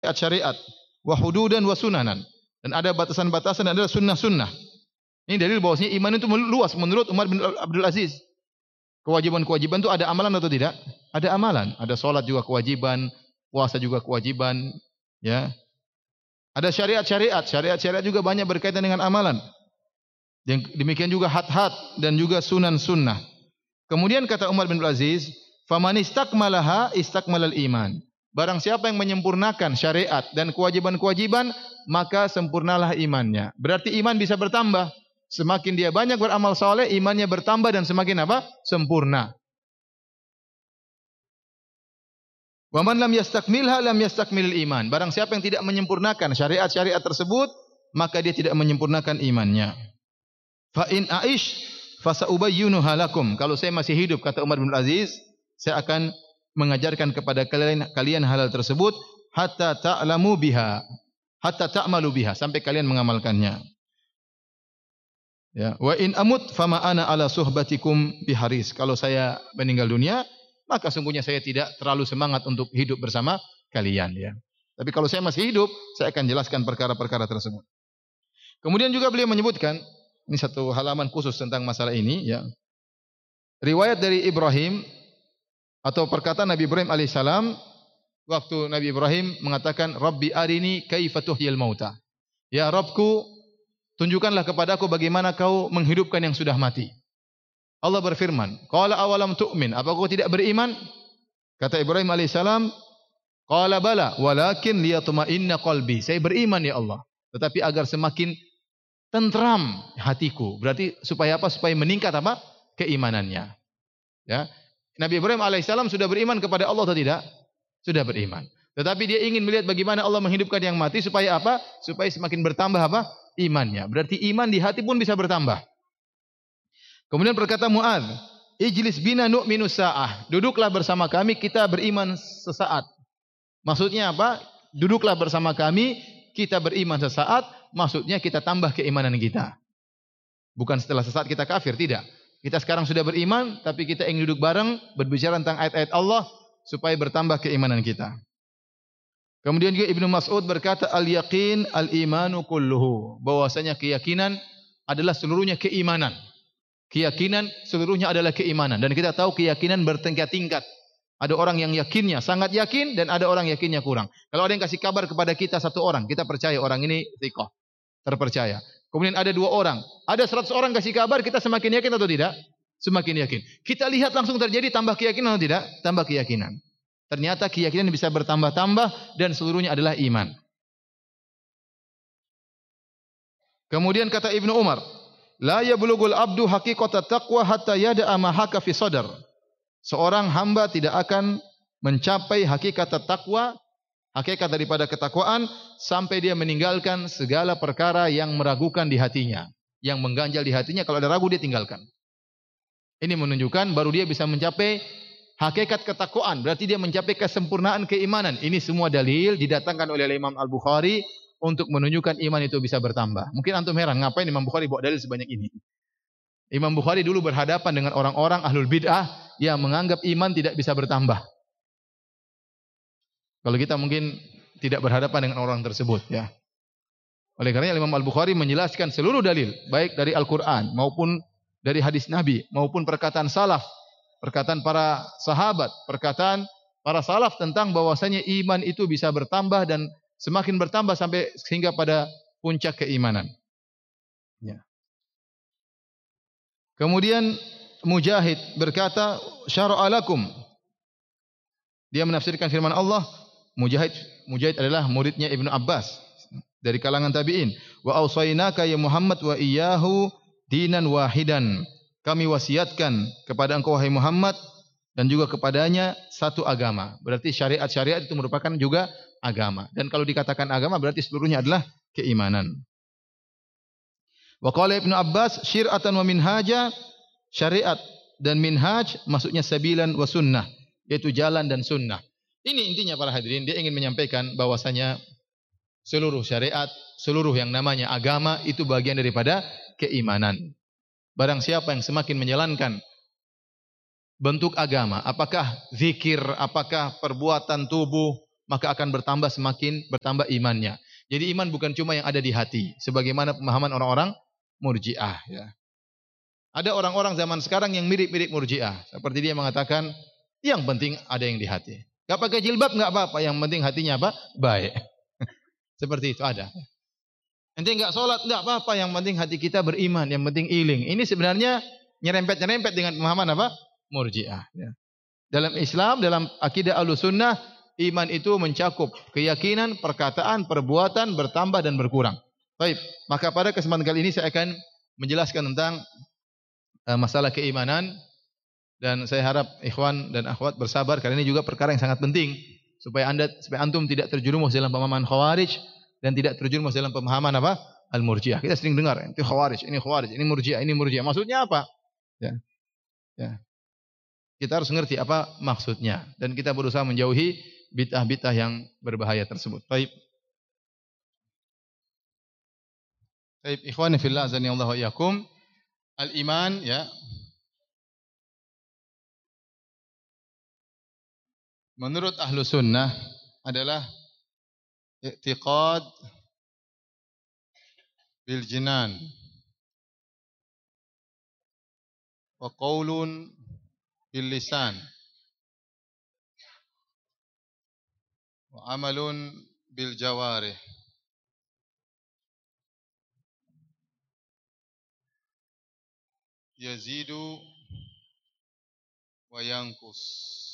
syariat wa hududan wa sunanan. Dan ada batasan-batasan dan ada sunnah-sunnah. Ini dalil bahwasanya iman itu luas menurut Umar bin Abdul Aziz. Kewajiban-kewajiban itu ada amalan atau tidak? Ada amalan. Ada salat juga kewajiban, puasa juga kewajiban, ya. Ada syariat-syariat, syariat-syariat juga banyak berkaitan dengan amalan. Yang demikian juga had-had dan juga sunan-sunnah. Kemudian kata Umar bin Abdul Aziz, "Faman istakmalaha istakmalal iman." Barang siapa yang menyempurnakan syariat dan kewajiban-kewajiban, maka sempurnalah imannya. Berarti iman bisa bertambah. Semakin dia banyak beramal saleh, imannya bertambah dan semakin apa? Sempurna. Wa man lam yastakmilha lam yastakmilil iman. Barang siapa yang tidak menyempurnakan syariat-syariat tersebut, maka dia tidak menyempurnakan imannya. Fa in aish fasaubayyinuha lakum. Kalau saya masih hidup, kata Umar bin Aziz, saya akan mengajarkan kepada kalian hal tersebut hatta ta'lamu biha, hatta ta'malu biha, sampai kalian mengamalkannya. Ya, wa in amut fama ana ala suhbatikum biharis. Kalau saya meninggal dunia, maka sungguhnya saya tidak terlalu semangat untuk hidup bersama kalian, ya. Tapi kalau saya masih hidup, saya akan jelaskan perkara-perkara tersebut. Kemudian juga beliau menyebutkan, ini satu halaman khusus tentang masalah ini, ya. Riwayat dari Ibrahim atau perkataan Nabi Ibrahim alaihissalam waktu Nabi Ibrahim mengatakan, Rabbi arini kaifa tuhyil mauta. Ya Rabbku, tunjukkanlah kepadaku bagaimana kau menghidupkan yang sudah mati. Allah berfirman, qala awalam tu'min, apa kau tidak beriman? Kata Ibrahim alaihissalam, qala bala walakin liyatma'inna qalbi. Saya beriman ya Allah, tetapi agar semakin tentram hatiku. Berarti supaya apa? Supaya meningkat apa? Keimanannya. Ya. Nabi Ibrahim alaihissalam sudah beriman kepada Allah atau tidak? Sudah beriman. Tetapi dia ingin melihat bagaimana Allah menghidupkan yang mati supaya apa? Supaya semakin bertambah apa? Imannya. Berarti iman di hati pun bisa bertambah. Kemudian berkata Mu'adz, ijlis bina nu'minu sa'ah. Duduklah bersama kami, kita beriman sesaat. Maksudnya apa? Duduklah bersama kami, kita beriman sesaat. Maksudnya kita tambah keimanan kita. Bukan setelah sesaat kita kafir, tidak. Kita sekarang sudah beriman, tapi kita ingin duduk bareng, berbicara tentang ayat-ayat Allah, supaya bertambah keimanan kita. Kemudian juga Ibnu Mas'ud berkata, al-yaqin al-imanu kulluhu. Bahwasanya keyakinan adalah seluruhnya keimanan. Keyakinan seluruhnya adalah keimanan. Dan kita tahu keyakinan bertingkat-tingkat. Ada orang yang yakinnya sangat yakin, dan ada orang yakinnya kurang. Kalau ada yang kasih kabar kepada kita satu orang, kita percaya orang ini thiqah, terpercaya. Kemudian ada 2 orang, ada 100 orang kasih kabar, kita semakin yakin atau tidak? Semakin yakin. Kita lihat langsung terjadi, tambah keyakinan atau tidak? Tambah keyakinan. Ternyata keyakinan bisa bertambah-tambah dan seluruhnya adalah iman. Kemudian kata Ibnu Umar, la yablughul abdu haqiqatat taqwa hatta yada'a ma haka fi sadr. Seorang hamba tidak akan mencapai hakikat takwa, hakikat daripada ketakwaan, sampai dia meninggalkan segala perkara yang meragukan di hatinya, yang mengganjal di hatinya. Kalau ada ragu, dia tinggalkan. Ini menunjukkan baru dia bisa mencapai hakikat ketakwaan. Berarti dia mencapai kesempurnaan keimanan. Ini semua dalil didatangkan oleh Imam Al-Bukhari untuk menunjukkan iman itu bisa bertambah. Mungkin antum heran, ngapain Imam Bukhari bawa dalil sebanyak ini? Imam Bukhari dulu berhadapan dengan orang-orang ahlul bid'ah yang menganggap iman tidak bisa bertambah. Kalau kita mungkin tidak berhadapan dengan orang tersebut, ya. Oleh karena Imam Al-Bukhari menjelaskan seluruh dalil, baik dari Al-Quran maupun dari hadis Nabi, maupun perkataan salaf, perkataan para sahabat, perkataan para salaf tentang bahwasanya iman itu bisa bertambah dan semakin bertambah sampai sehingga pada puncak keimanan. Ya. Kemudian Mujahid berkata, syara'a lakum. Dia menafsirkan firman Allah. Mujahid adalah muridnya Ibnu Abbas dari kalangan tabi'in. Wa awsaynaka ya Muhammad wa iyyahu dinan wahidan. Kami wasiatkan kepada engkau wahai Muhammad dan juga kepadanya satu agama. Berarti syariat-syariat itu merupakan juga agama. Dan kalau dikatakan agama berarti seluruhnya adalah keimanan. Wa qala Ibnu Abbas syir'atan wa minhaja, syariat dan minhaj maksudnya sabilan wa sunnah, yaitu jalan dan sunnah. Ini intinya para hadirin, dia ingin menyampaikan bahwasanya seluruh syariat, seluruh yang namanya agama itu bagian daripada keimanan. Barang siapa yang semakin menjalankan bentuk agama, apakah zikir, apakah perbuatan tubuh, maka akan semakin bertambah imannya. Jadi iman bukan cuma yang ada di hati, sebagaimana pemahaman orang-orang Murji'ah ya. Ada orang-orang zaman sekarang yang mirip-mirip Murji'ah, seperti dia mengatakan yang penting ada yang di hati. Enggak pakai jilbab enggak apa-apa, yang penting hatinya apa? Baik. Seperti itu ada. Ente enggak salat enggak apa-apa, yang penting hati kita beriman, yang penting iling. Ini sebenarnya nyerempet-nyerempet dengan pemahaman apa? Murji'ah ya. Dalam Islam, dalam akidah Ahlussunnah, iman itu mencakup keyakinan, perkataan, perbuatan, bertambah dan berkurang. Baik, maka pada kesempatan kali ini saya akan menjelaskan tentang masalah keimanan, dan saya harap ikhwan dan akhwat bersabar karena ini juga perkara yang sangat penting supaya antum tidak terjerumus dalam pemahaman Khawarij dan tidak terjerumus dalam pemahaman apa? Al-Murji'ah. Kita sering dengar itu Khawarij, ini Murji'ah, ini Murji'ah. Maksudnya apa? Ya. Ya. Kita harus ngerti apa maksudnya dan kita berusaha menjauhi bid'ah-bid'ah yang berbahaya tersebut. Baik. Baik, ikhwani fillah azani Allah wa iyyakum. Al-iman ya. Menurut ahlu sunnah adalah i'tiqad bil jinan wa qaulun bil lisan wa amalun bil jawarih. Yazidu wa yanqus.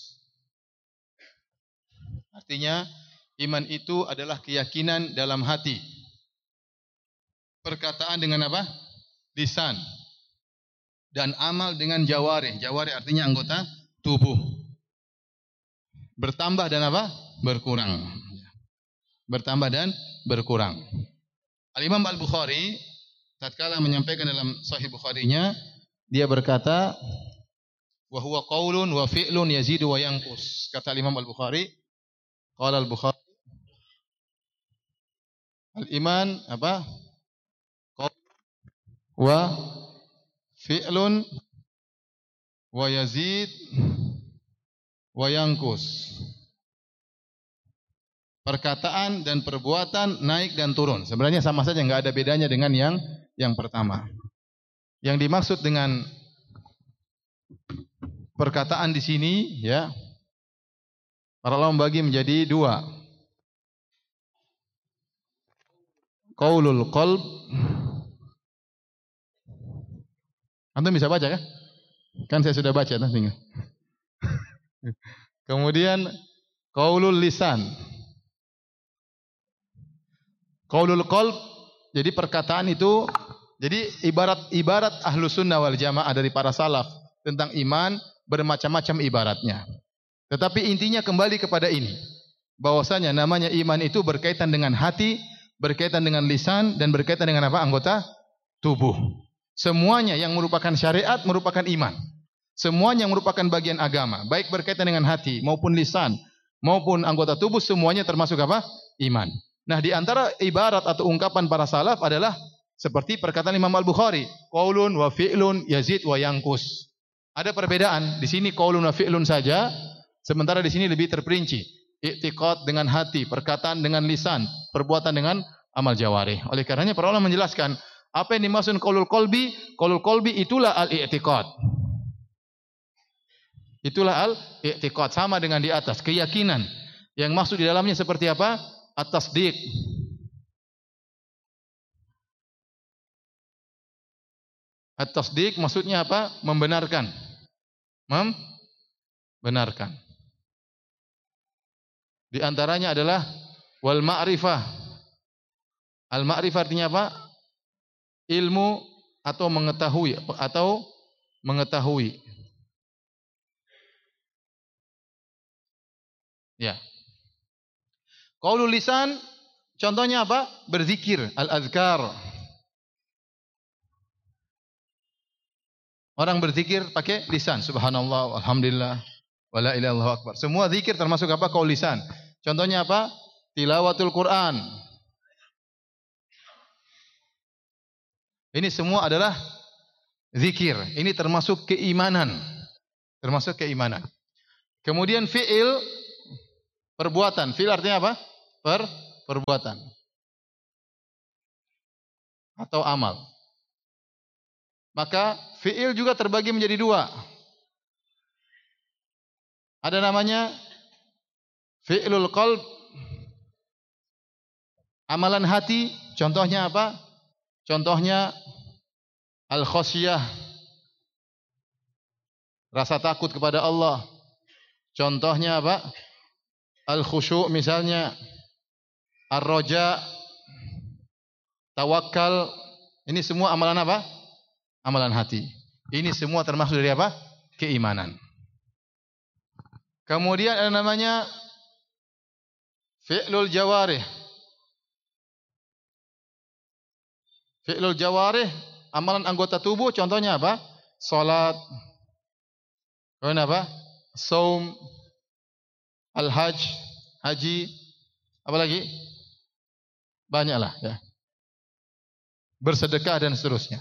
Artinya iman itu adalah keyakinan dalam hati. Perkataan dengan apa? Lisan. Dan amal dengan jawarih. Jawarih artinya anggota tubuh. Bertambah dan apa? Berkurang. Bertambah dan berkurang. Al-Imam Al-Bukhari tatkala menyampaikan dalam Sahih Bukharinya, dia berkata, wa huwa qaulun wa fi'lun yazidu wa yanqus. Kata Imam Al-Bukhari, qala Al-Bukhari, al-iman apa? Qaul wa fi'lun wa yazid wa yanqus. Perkataan dan perbuatan naik dan turun. Sebenarnya sama saja, enggak ada bedanya dengan yang pertama. Yang dimaksud dengan perkataan di sini ya, para ulama membagi menjadi dua. Qaulul qalb. Antum bisa baca kan? Kan saya sudah baca tinggal. Kemudian qaulul lisan. Qaulul qalb, jadi perkataan itu, jadi ibarat ahlu sunnah wal jamaah dari para salaf tentang iman bermacam-macam ibaratnya. Tetapi intinya kembali kepada ini, bahwasanya namanya iman itu berkaitan dengan hati, berkaitan dengan lisan, dan berkaitan dengan apa? Anggota tubuh. Semuanya yang merupakan syariat merupakan iman. Semuanya yang merupakan bagian agama, baik berkaitan dengan hati maupun lisan maupun anggota tubuh, semuanya termasuk apa? Iman. Nah, di antara ibarat atau ungkapan para salaf adalah seperti perkataan Imam Al-Bukhari, qaulun wa fi'lun yazid wa yanqus. Ada perbedaan. Di sini qaulun wa fi'lun saja, sementara di sini lebih terperinci. I'tiqad dengan hati, perkataan dengan lisan, perbuatan dengan amal jawarih. Oleh karenanya para ulama menjelaskan apa yang dimaksud qaulul qalbi. Qaulul qalbi itulah al-i'tiqad. Itulah al-i'tiqad, sama dengan di atas, keyakinan. Yang maksud di dalamnya seperti apa? At-tasdiq. At-tasdiq maksudnya apa? Membenarkan. Membenarkan. Di antaranya adalah wal ma'rifah. Al-ma'rifah artinya apa? Ilmu atau mengetahui. Ya. Qaulul lisan contohnya apa? Berzikir, al-azkar. Orang berzikir pakai lisan, subhanallah, alhamdulillah, wala ilaha illallah akbar. Semua zikir termasuk apa? Qaul lisan. Contohnya apa? Tilawatul Quran. Ini semua adalah zikir. Ini termasuk keimanan. Termasuk keimanan. Kemudian fi'il Perbuatan. Fi'il artinya apa? Perbuatan. Atau amal. Maka fi'il juga terbagi menjadi dua. Ada namanya fi'lul qalb, amalan hati. Contohnya apa? Contohnya al-khosyah, rasa takut kepada Allah. Contohnya apa? Al-khusyu' misalnya, ar-roja, tawakal. Ini semua amalan apa? Amalan hati. Ini semua termasuk dari apa? Keimanan. Kemudian ada namanya fi'lul jawarih. Fi'lul jawarih, amalan anggota tubuh. Contohnya apa? Salat. Kemudian apa? Saum, al-hajj, haji. Apa lagi? Banyaklah ya. Bersedekah dan seterusnya.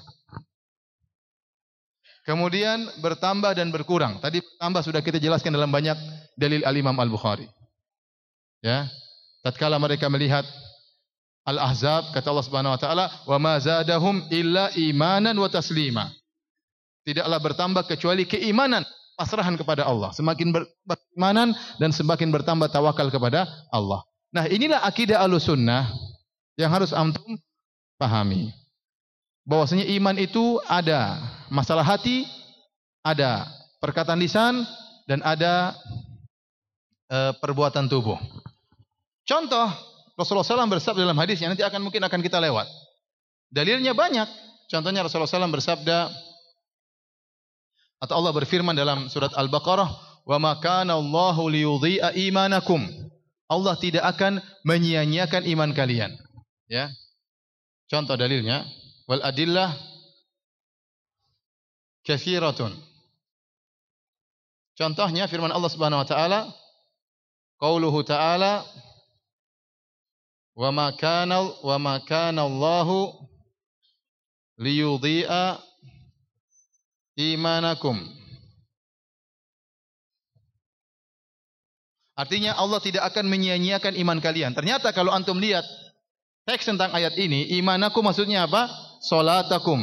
Kemudian bertambah dan berkurang. Tadi bertambah sudah kita jelaskan dalam banyak dalil al-Imam Al-Bukhari. Ya. Tatkala mereka melihat Al-Ahzab, kata Allah Subhanahu wa taala, "Wa ma zadahum illa imanan wa taslima." Tidaklah bertambah kecuali keimanan, pasrahan kepada Allah. Semakin berimanan dan semakin bertambah tawakal kepada Allah. Nah, inilah akidah Ahlussunnah yang harus antum pahami. Bahwasanya iman itu ada masalah hati, ada perkataan lisan, dan ada perbuatan tubuh. Contoh, Rasulullah SAW bersabda dalam hadis yang nanti mungkin akan kita lewat. Dalilnya banyak. Contohnya Rasulullah SAW bersabda, atau Allah berfirman dalam surat Al-Baqarah, "Wa ma kana Allahu liyudhi'a imanakum." Allah tidak akan menyia-nyiakan iman kalian. Ya. Contoh dalilnya, wal adillah katsiratun. Contohnya firman Allah Subhanahu wa taala, qauluhu ta'ala, wa ma kana Allahu liyudhi'a imanakum. Artinya Allah tidak akan menyia-nyiakan iman kalian. Ternyata kalau antum lihat teks tentang ayat ini, imanakum maksudnya apa? Salatakum.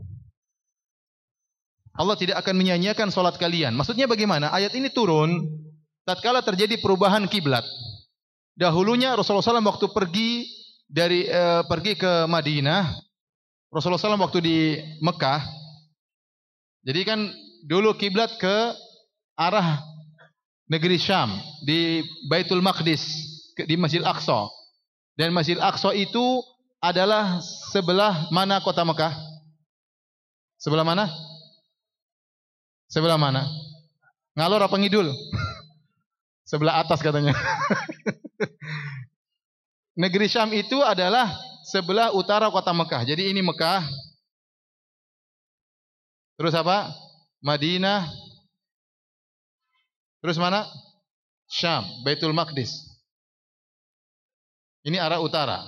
Allah tidak akan menyia-nyiakan salat kalian. Maksudnya bagaimana? Ayat ini turun tatkala terjadi perubahan kiblat. Dahulunya Rasulullah SAW waktu pergi ke Madinah, Rasulullah SAW waktu di Mekah, jadi kan dulu kiblat ke arah negeri Syam, di Baitul Maqdis, di Masjid Aqsa. Dan Masjid Aqsa itu adalah sebelah mana kota Mekah? Sebelah mana? Sebelah mana? Ngalor apa ngidul? Sebelah atas katanya. Negeri Syam itu adalah sebelah utara kota Mekah. Jadi ini Mekah. Terus apa? Madinah. Terus mana? Syam, Baitul Maqdis. Ini arah utara.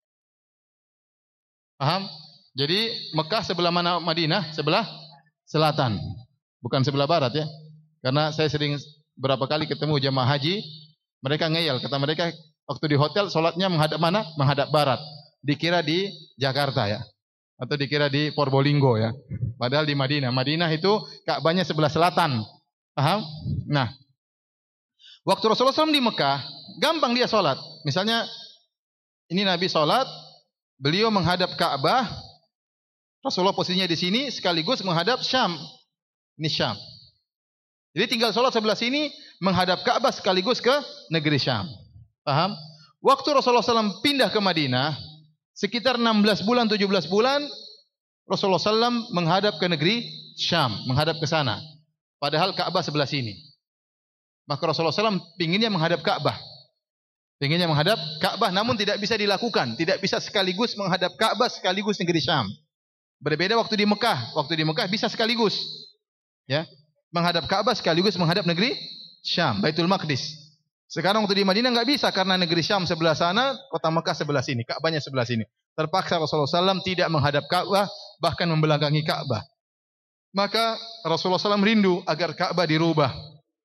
Paham? Jadi Mekah sebelah mana Madinah? Sebelah selatan. Bukan sebelah barat ya. Karena saya sering berapa kali ketemu jamaah haji, mereka ngeyel. Kata mereka waktu di hotel sholatnya menghadap mana? Menghadap barat. Dikira di Jakarta ya. Atau dikira di Probolinggo ya. Padahal di Madinah. Madinah itu Ka'bahnya sebelah selatan. Paham? Nah, waktu Rasulullah SAW di Mekah, gampang dia sholat. Misalnya, ini Nabi sholat, beliau menghadap Ka'bah, Rasulullah posisinya di sini, sekaligus menghadap Syam. Ini Syam. Jadi tinggal sholat sebelah sini, menghadap Ka'bah sekaligus ke negeri Syam. Paham? Waktu Rasulullah SAW pindah ke Madinah, sekitar 16 bulan, 17 bulan, Rasulullah SAW menghadap ke negeri Syam, menghadap ke sana. Padahal Ka'bah sebelah sini. Maka Rasulullah SAW pinginnya menghadap Ka'bah. Pinginnya menghadap Ka'bah, namun tidak bisa dilakukan. Tidak bisa sekaligus menghadap Ka'bah sekaligus negeri Syam. Berbeda waktu di Mekah. Waktu di Mekah bisa sekaligus. Ya, menghadap Ka'bah sekaligus menghadap negeri Syam, Baitul Maqdis. Sekarang waktu di Madinah enggak bisa karena negeri Syam sebelah sana, kota Mekah sebelah sini, Ka'bahnya sebelah sini. Terpaksa Rasulullah SAW tidak menghadap Ka'bah, bahkan membelakangi Ka'bah. Maka Rasulullah SAW rindu agar Ka'bah dirubah.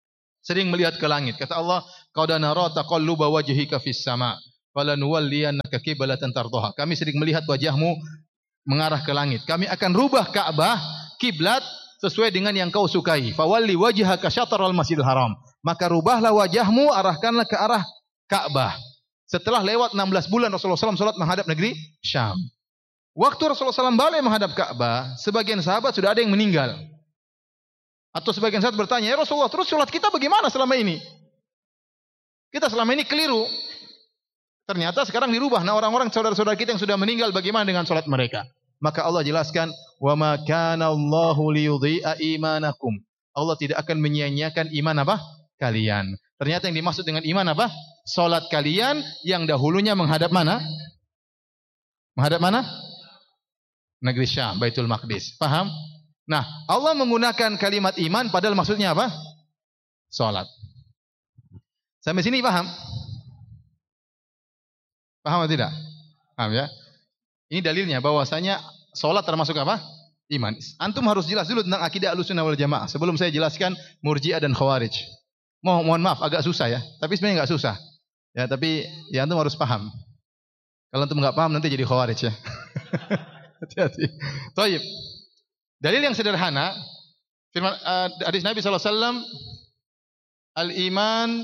Sering melihat ke langit. Kata Allah, qad nara taqalluba wajhika fis sama, falanuwalliyannaka qiblatan tardaha. Kami sering melihat wajahmu mengarah ke langit. Kami akan rubah Ka'bah kiblat sesuai dengan yang kau sukai. Fawalli wajhaka syatral Masjidil Haram. Maka rubahlah wajahmu, arahkanlah ke arah Ka'bah. Setelah lewat 16 bulan Rasulullah SAW salat menghadap negeri Syam. Waktu Rasulullah SAW balik menghadap Ka'bah, sebagian sahabat sudah ada yang meninggal. Atau sebagian sahabat bertanya, ya Rasulullah, terus salat kita bagaimana selama ini? Kita selama ini keliru. Ternyata sekarang dirubah. Nah, orang-orang saudara-saudara kita yang sudah meninggal, bagaimana dengan salat mereka? Maka Allah jelaskan, wa ma kana Allahu liyudhi'a imanakum. Allah tidak akan menyia-nyiakan iman apa? Kalian. Ternyata yang dimaksud dengan iman apa? Salat kalian yang dahulunya menghadap mana? Menghadap mana? Negeri Syam, Baitul Maqdis. Paham? Nah, Allah menggunakan kalimat iman padahal maksudnya apa? Salat. Sampai sini paham? Paham atau tidak? Paham ya? Ini dalilnya bahwasanya salat termasuk apa? Iman. Antum harus jelas dulu tentang akidah Ahlussunnah wal Jamaah sebelum saya jelaskan Murji'ah dan Khawarij. Mohon maaf agak susah ya, tapi sebenarnya enggak susah. Ya, tapi ya antum harus paham. Kalau antum enggak paham nanti jadi Khawarij ya. Hati-hati. Baik. Dalil yang sederhana, firman hadis Nabi SAW, al-iman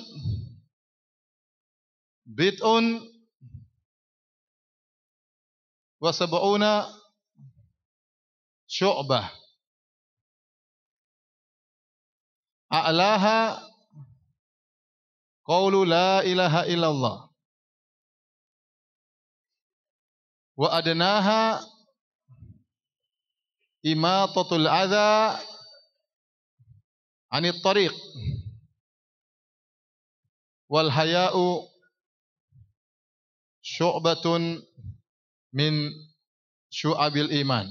bid'un wa sab'una syu'bah. A'laha qaulu la ilaha illallah. Wa adnaha imatatul adza 'anit tariq wal haya'u syu'batun min syu'abil iman.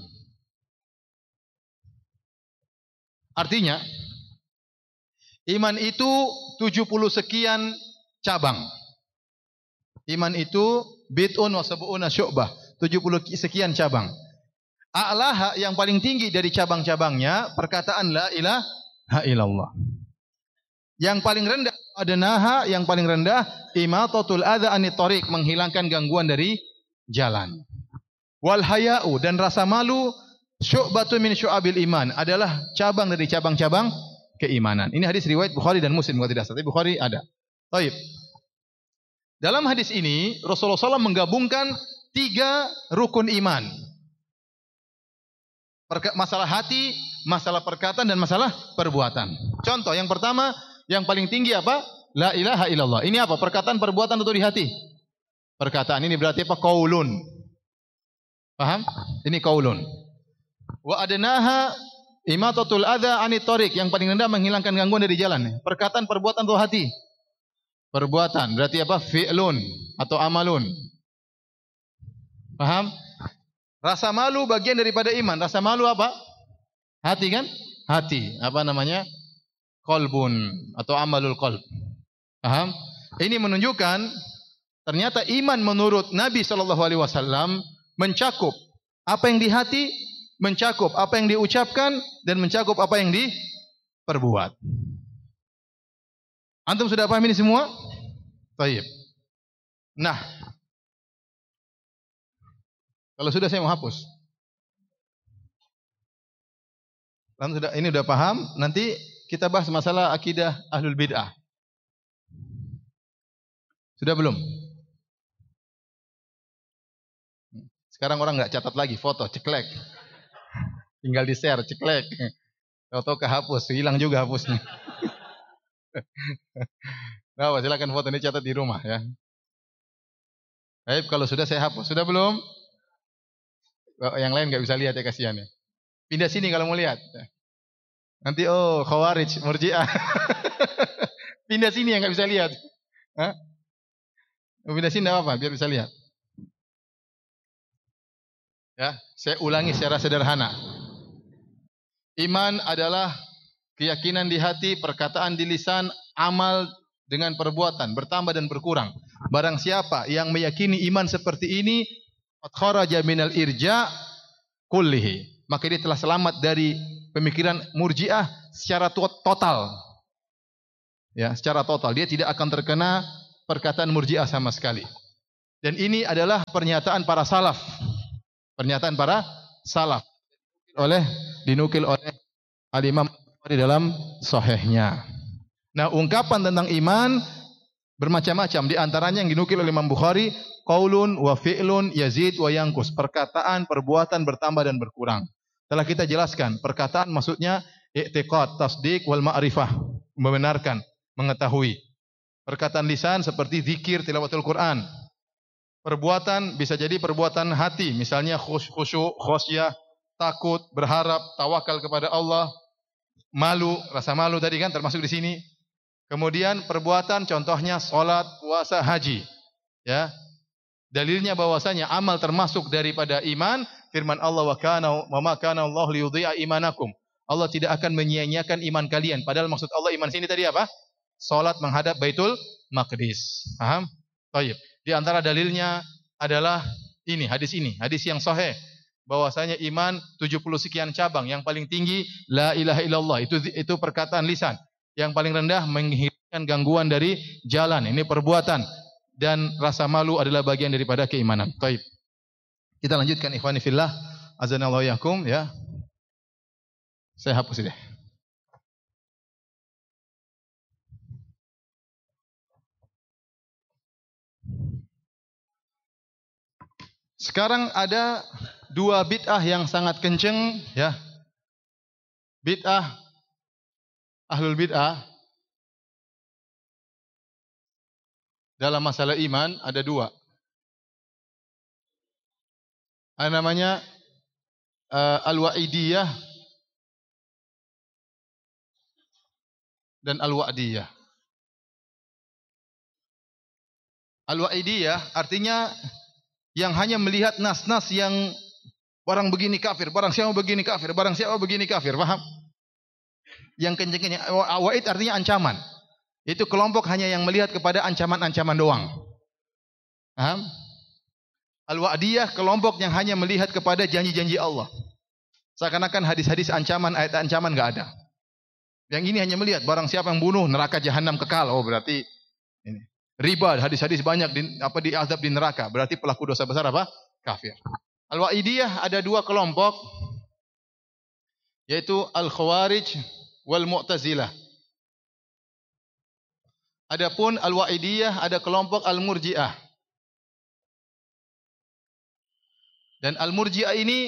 Artinya iman itu 70 sekian cabang. Iman itu bid'un wa sab'una syu'bah, 70 sekian cabang. A'laha yang paling tinggi dari cabang-cabangnya perkataan la ilaha illallah. Yang paling rendah adnaha, yang paling rendah imatatul adza anit thariq, menghilangkan gangguan dari jalan. Wal haya'u, dan rasa malu syu'batun min syu'abil iman, adalah cabang dari cabang-cabang keimanan. Ini hadis riwayat Bukhari dan Muslim kalau tidak salah. Tapi Bukhari ada. Baik. Dalam hadis ini Rasulullah SAW menggabungkan 3 rukun iman. Masalah hati, masalah perkataan, dan masalah perbuatan. Contoh yang pertama, yang paling tinggi apa? La ilaha illallah. Ini apa? Perkataan, perbuatan atau di hati? Perkataan. Ini berarti apa? Qaulun. Paham? Ini qaulun. Wa adnaha imatatul adza anit thariq, yang paling rendah menghilangkan gangguan dari jalan. Perkataan, perbuatan atau hati? Perbuatan. Berarti apa? Fi'lun atau amalun. Paham? Rasa malu bagian daripada iman. Rasa malu apa? Hati kan? Hati. Apa namanya? Qalbun atau amalul qalb. Paham? Ini menunjukkan ternyata iman menurut Nabi SAW mencakup apa yang di hati, mencakup apa yang diucapkan, dan mencakup apa yang diperbuat. Antum sudah paham ini semua? Baik. Nah, kalau sudah saya mau hapus. Kalau sudah ini sudah paham, nanti kita bahas masalah akidah ahlul bid'ah. Sudah belum? Sekarang orang enggak catat lagi foto, ceklek. Tinggal di-share, ceklek. Tahu-tahu kehapus, hilang juga hapusnya. Nah, silakan foto ini catat di rumah ya. Baik, kalau sudah saya hapus. Sudah belum? Yang lain enggak bisa lihat ya, kasihan ya. Pindah sini kalau mau lihat. Nanti Khawarij, Murji'ah. Pindah sini yang enggak bisa lihat. Hah? Pindah sini enggak apa-apa, biar bisa lihat. Ya, saya ulangi secara sederhana. Iman adalah keyakinan di hati, perkataan di lisan, amal dengan perbuatan, bertambah dan berkurang. Barang siapa yang meyakini iman seperti ini, kharaja minal irja kullihi, maka dia telah selamat dari pemikiran Murji'ah secara total. Ya, secara total dia tidak akan terkena perkataan Murji'ah sama sekali. Dan ini adalah pernyataan para salaf. Pernyataan para salaf dinukil oleh Al-Imam Bukhari dalam sahihnya. Nah, ungkapan tentang iman bermacam-macam, di antaranya yang dinukil oleh Imam Bukhari, qaulun wa fi'lun yazid wa yanqus, perkataan, perbuatan bertambah dan berkurang. Telah kita jelaskan, perkataan maksudnya i'tiqad, tasdik wal ma'rifah, membenarkan, mengetahui. Perkataan lisan seperti zikir, tilawatul Quran. Perbuatan bisa jadi perbuatan hati, misalnya khusyuk, khosyah, takut, berharap, tawakal kepada Allah, malu, rasa malu tadi kan termasuk di sini. Kemudian perbuatan contohnya salat, puasa, haji. Ya. Dalilnya bahwasanya amal termasuk daripada iman, firman Allah wa ma kana Allah liyudhi'a imanakum. Allah tidak akan menyia-nyiakan iman kalian. Padahal maksud Allah iman sini tadi apa? Salat menghadap Baitul Maqdis. Paham? Baik. Di antara dalilnya adalah hadis yang sahih. Bahwasanya iman 70 sekian cabang, yang paling tinggi la ilaha illallah, itu perkataan lisan. Yang paling rendah menghilangkan gangguan dari jalan, ini perbuatan, dan rasa malu adalah bagian daripada keimanan. Baik. Kita lanjutkan ikhwani fillah, azanallahu yakum ya. Saya hapus ini. Sekarang ada dua bid'ah yang sangat kenceng ya. Bid'ah, ahlul bid'ah dalam masalah iman ada dua. Ada namanya al-wa'idiyah dan al-wa'diyah. Al-wa'idiyah artinya yang hanya melihat nas-nas yang barang begini kafir, barang siapa begini kafir, barang siapa begini kafir, paham? Yang kencengnya wa'id artinya ancaman. Itu kelompok hanya yang melihat kepada ancaman-ancaman doang. Paham? Al-wa'diyah kelompok yang hanya melihat kepada janji-janji Allah. Seakan-akan hadis-hadis ancaman, ayat ancaman enggak ada. Yang ini hanya melihat barang siapa yang bunuh neraka jahanam kekal. Oh, berarti ini. Riba, hadis-hadis banyak diazab di neraka. Berarti pelaku dosa besar apa? Kafir. Al-wa'idiyah ada dua kelompok, yaitu al-khawarij wal mu'tazilah. Adapun al-wa'idiyah ada kelompok al-murji'ah. Dan al-murji'ah ini,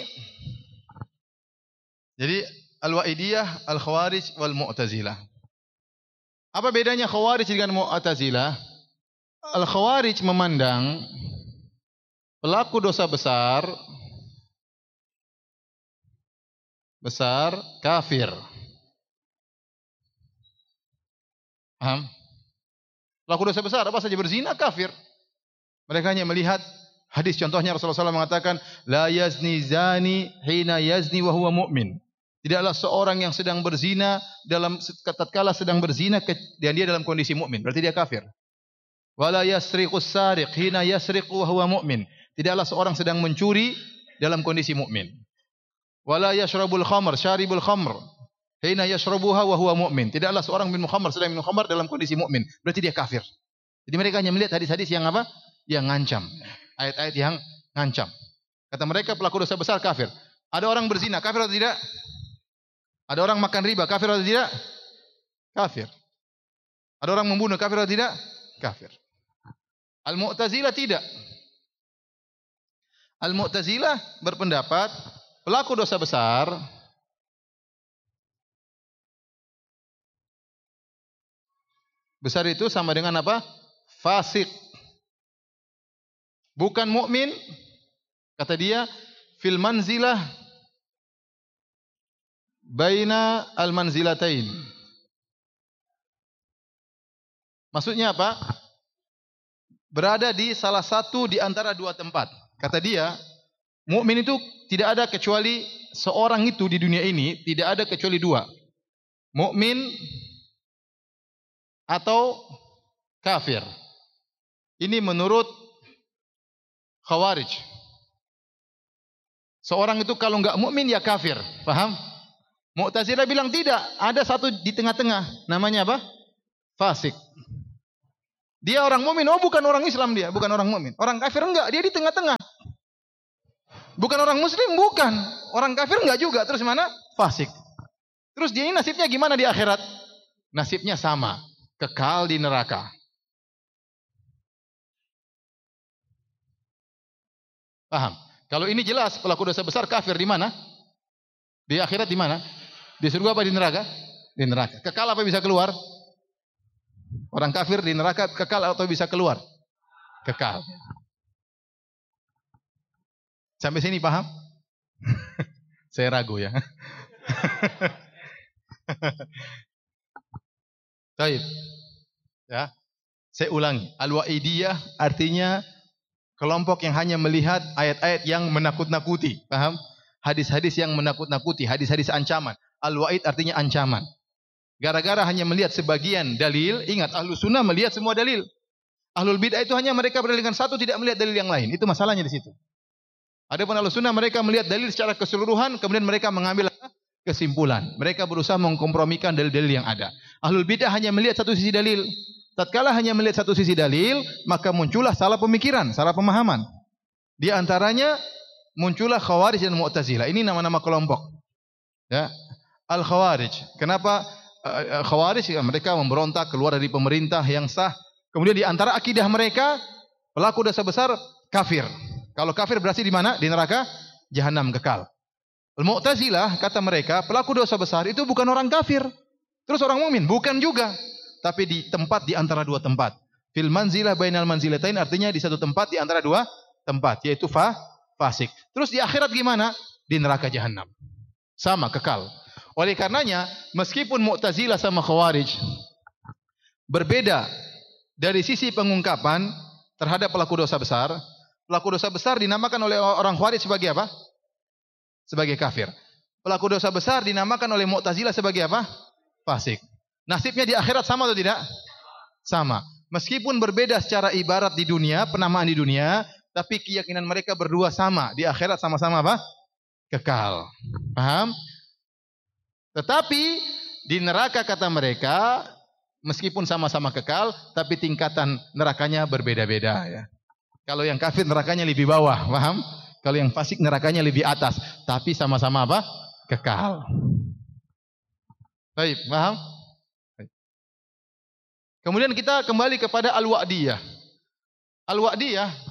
jadi al-wa'idiyah, al-khawarij wal mu'tazilah. Apa bedanya khawarij dengan mu'tazilah? Al-khawarij memandang pelaku dosa besar kafir. Paham? Pelaku dosa besar apa saja berzina kafir. Mereka hanya melihat hadis, contohnya Rasulullah SAW mengatakan la yazni zani hina yazni wa huwa mu'min. Tidaklah seorang yang sedang berzina tatkala sedang berzina dan dia dalam kondisi mukmin, berarti dia kafir. Wala yasriqus sariq hina yasriqu wa huwa mu'min. Tidaklah seorang sedang mencuri dalam kondisi mukmin. Wala yashrabul khamr, syaribul khamr hina yashrabuha wa huwa mu'min. Tidaklah seorang minum khamr sedang minum khamr dalam kondisi mukmin, berarti dia kafir. Jadi mereka hanya melihat hadis-hadis yang apa? Yang ngancam. Ayat-ayat yang ngancam. Kata mereka pelaku dosa besar kafir. Ada orang berzina kafir atau tidak? Ada orang makan riba kafir atau tidak? Kafir. Ada orang membunuh kafir atau tidak? Kafir. Al-Mu'tazilah tidak. Al-Mu'tazilah berpendapat pelaku dosa besar itu sama dengan apa? Fasik. Bukan mukmin. Kata dia, fil manzilah baina al-manzilatain. Maksudnya apa? Berada di salah satu di antara dua tempat. Kata dia, mukmin itu tidak ada kecuali seorang itu di dunia ini, tidak ada kecuali dua. Mukmin atau kafir. Ini menurut Khawarij. Seorang itu kalau enggak mukmin ya kafir, paham? Mu'tazilah bilang tidak, ada satu di tengah-tengah. Namanya apa? fasik. Dia orang mukmin, oh bukan orang Islam dia, bukan orang mukmin. Orang kafir enggak, dia di tengah-tengah. Bukan orang muslim, bukan. Orang kafir enggak juga, terus mana? Fasik. Terus dia ini nasibnya gimana di akhirat? Nasibnya sama, kekal di neraka. Paham? Kalau ini jelas pelaku dosa besar kafir di mana? Di akhirat di mana? Di surga apa di neraka? Di neraka. Kekal apa bisa keluar? Orang kafir di neraka kekal atau bisa keluar? Kekal. Sampai sini paham? Saya ragu ya. Baik. Ya. Saya ulangi. Al-Wa'idiyah artinya kelompok yang hanya melihat ayat-ayat yang menakut-nakuti. Paham? Hadis-hadis yang menakut-nakuti, hadis-hadis ancaman. Al-Wa'id artinya ancaman. Gara-gara hanya melihat sebagian dalil, ingat Ahlus Sunnah melihat semua dalil. Ahlul Bid'ah itu hanya mereka berdalilkan satu, tidak melihat dalil yang lain. Itu masalahnya di situ. Adapun Ahlus Sunnah mereka melihat dalil secara keseluruhan, kemudian mereka mengambil kesimpulan. Mereka berusaha mengkompromikan dalil-dalil yang ada. Ahlul Bid'ah hanya melihat satu sisi dalil. Tatkala hanya melihat satu sisi dalil, maka muncullah salah pemikiran, salah pemahaman. Di antaranya muncullah Khawarij dan Mu'tazilah. Ini nama-nama kelompok. Ya. Al-Khawarij. Kenapa Khawarij? Mereka memberontak keluar dari pemerintah yang sah. Kemudian di antara akidah mereka, pelaku dosa besar kafir. Kalau kafir berarti di mana? Di neraka jahanam kekal. Al-Mu'tazilah kata mereka, pelaku dosa besar itu bukan orang kafir. Terus orang mukmin? Bukan juga. Tapi di tempat di antara dua tempat. Fil manzilah bainal manzilatain artinya di satu tempat di antara dua tempat, yaitu fasik. Terus di akhirat gimana? Di neraka jahanam. Sama kekal. Oleh karenanya, meskipun Mu'tazilah sama Khawarij berbeda dari sisi pengungkapan terhadap pelaku dosa besar dinamakan oleh orang Khawarij sebagai apa? Sebagai kafir. Pelaku dosa besar dinamakan oleh Mu'tazilah sebagai apa? Fasik. Nasibnya di akhirat sama atau tidak? Sama. Meskipun berbeda secara ibarat di dunia, penamaan di dunia, tapi keyakinan mereka berdua sama. Di akhirat sama-sama apa? Kekal. Paham? Tetapi di neraka kata mereka, meskipun sama-sama kekal, tapi tingkatan nerakanya berbeda-beda. Ya. Kalau yang kafir nerakanya lebih bawah, paham? Kalau yang fasik nerakanya lebih atas, tapi sama-sama apa? Kekal. Baik, paham? Baik. Kemudian kita kembali kepada Al-Wa'diyah. Al-Wa'diyah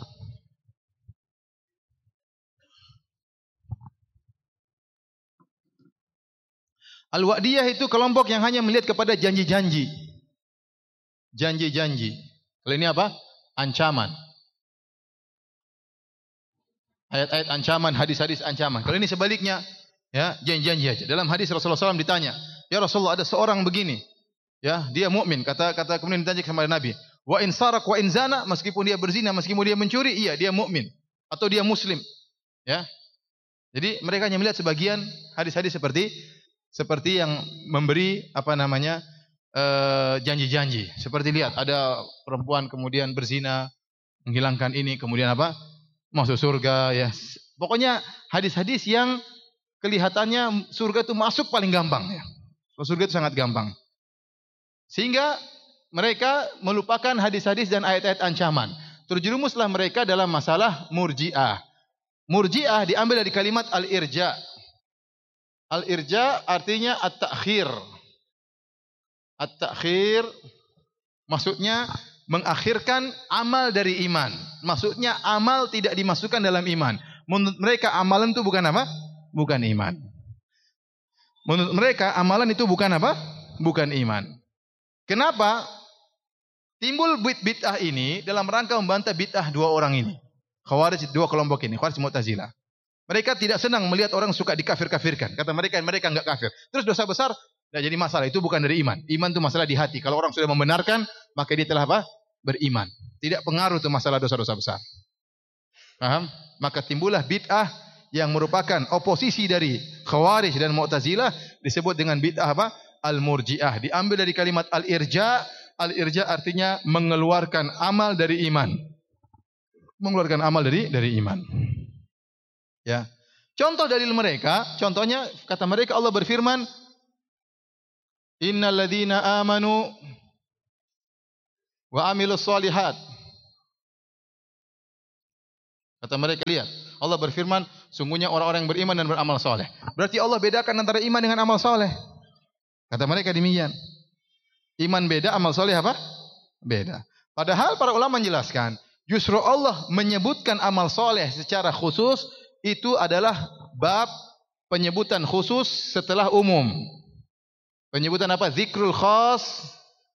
Al-Wa'diyah itu kelompok yang hanya melihat kepada janji-janji. Janji-janji. Kalau ini apa? Ancaman. Ayat-ayat ancaman, hadis-hadis ancaman. Kalau ini sebaliknya, ya, janji-janji aja. Dalam hadis Rasulullah SAW ditanya, ya Rasulullah ada seorang begini, ya, dia mukmin. Kata kemudian ditanya kepada Nabi, wa in sarak wa in zana, meskipun dia berzina, meskipun dia mencuri, iya dia mukmin atau dia muslim. Ya. Jadi mereka hanya melihat sebagian hadis-hadis seperti yang memberi apa namanya janji-janji. Seperti lihat ada perempuan kemudian berzina, menghilangkan ini, kemudian apa? Masuk surga ya. Pokoknya hadis-hadis yang kelihatannya surga itu masuk paling gampang ya. Surga itu sangat gampang. Sehingga mereka melupakan hadis-hadis dan ayat-ayat ancaman. Terjerumuslah mereka dalam masalah murji'ah. Murji'ah diambil dari kalimat al-irja'. Al-irja artinya at-ta'khir. At-ta'khir maksudnya mengakhirkan amal dari iman. Maksudnya amal tidak dimasukkan dalam iman. Menurut mereka amalan itu bukan apa? Bukan iman. Menurut mereka amalan itu bukan apa? Bukan iman. Kenapa? Timbul bid'ah ini dalam rangka membantah bid'ah dua orang ini. Khawarij, dua kelompok ini, Khawarij Mu'tazilah. Mereka tidak senang melihat orang suka dikafir-kafirkan. Kata mereka enggak kafir. Terus dosa besar tidak jadi masalah. Itu bukan dari iman. Iman itu masalah di hati. Kalau orang sudah membenarkan, maka dia telah apa? Beriman. Tidak pengaruh itu masalah dosa-dosa besar. Paham? Maka timbullah bid'ah yang merupakan oposisi dari Khawarij dan Mu'tazilah disebut dengan bid'ah apa? Al-Murji'ah. Diambil dari kalimat al-irja'. Al-irja' artinya mengeluarkan amal dari iman. Mengeluarkan amal dari iman. Ya. Contoh dalil mereka, contohnya kata mereka Allah berfirman, "Innal ladzina amanu wa amilus solihat. Kata mereka, lihat, Allah berfirman, sungguhnya orang-orang yang beriman dan beramal soleh. Berarti Allah bedakan antara iman dengan amal soleh. Kata mereka demikian. Iman beda, amal soleh apa? Beda. Padahal para ulama menjelaskan, justru Allah menyebutkan amal soleh secara khusus, itu adalah bab penyebutan khusus setelah umum. Penyebutan apa? Zikrul khas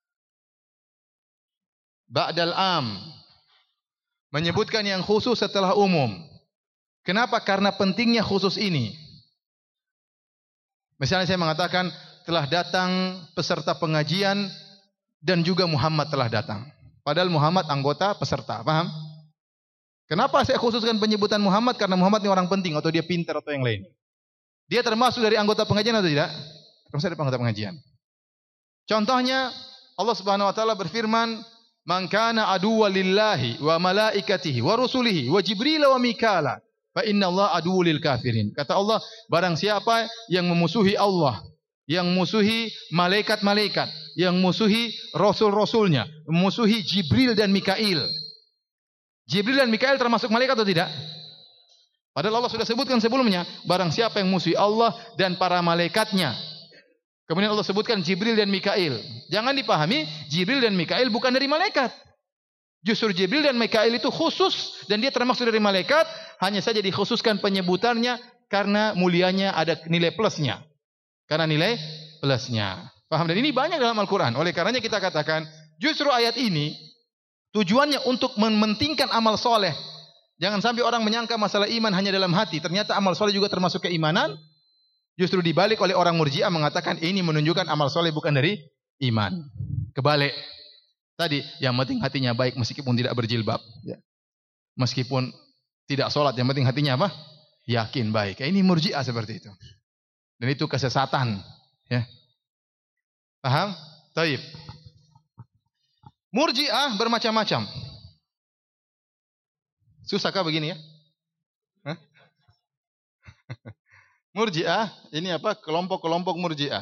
ba'dal am. Menyebutkan yang khusus setelah umum. Kenapa? Karena pentingnya khusus ini. Misalnya saya mengatakan, telah datang peserta pengajian dan juga Muhammad telah datang. Padahal Muhammad anggota peserta, paham? Kenapa saya khususkan penyebutan Muhammad? Karena Muhammad ini orang penting, atau dia pintar atau yang lain. Dia termasuk dari anggota pengajian atau tidak? Termasuk dari anggota pengajian. Contohnya, Allah Subhanahu wa taala berfirman, "Man kana aduwwan lillahi wa malaikatihi wa rusulihi wa Jibril wa Mikala, fa innallaha aduwwul lil kafirin." Kata Allah, barang siapa yang memusuhi Allah, yang musuhi malaikat-malaikat, yang musuhi rasul-rasulnya, memusuhi Jibril dan Mikail. Jibril dan Mikail termasuk malaikat atau tidak? Padahal Allah sudah sebutkan sebelumnya, barang siapa yang musuhi Allah dan para malaikatnya. Kemudian Allah sebutkan Jibril dan Mikail. Jangan dipahami Jibril dan Mikail bukan dari malaikat. Justru Jibril dan Mikail itu khusus dan dia termasuk dari malaikat, hanya saja dikhususkan penyebutannya karena mulianya ada nilai plusnya. Karena nilai plusnya. Paham? Dan ini banyak dalam Al-Quran. Oleh karenanya kita katakan, justru ayat ini tujuannya untuk mementingkan amal soleh. Jangan sampai orang menyangka masalah iman hanya dalam hati. Ternyata amal soleh juga termasuk keimanan. Justru dibalik oleh orang Murji'ah mengatakan ini menunjukkan amal soleh bukan dari iman. Kebalik. Tadi, yang penting hatinya baik meskipun tidak berjilbab. Ya. Meskipun tidak sholat, yang penting hatinya apa? Yakin baik. Ini Murji'ah seperti itu. Dan itu kesesatan. Ya. Paham? Taib. Murji'ah bermacam-macam. Susahkah begini ya? Hah? Murji'ah, ini apa? Kelompok-kelompok Murji'ah.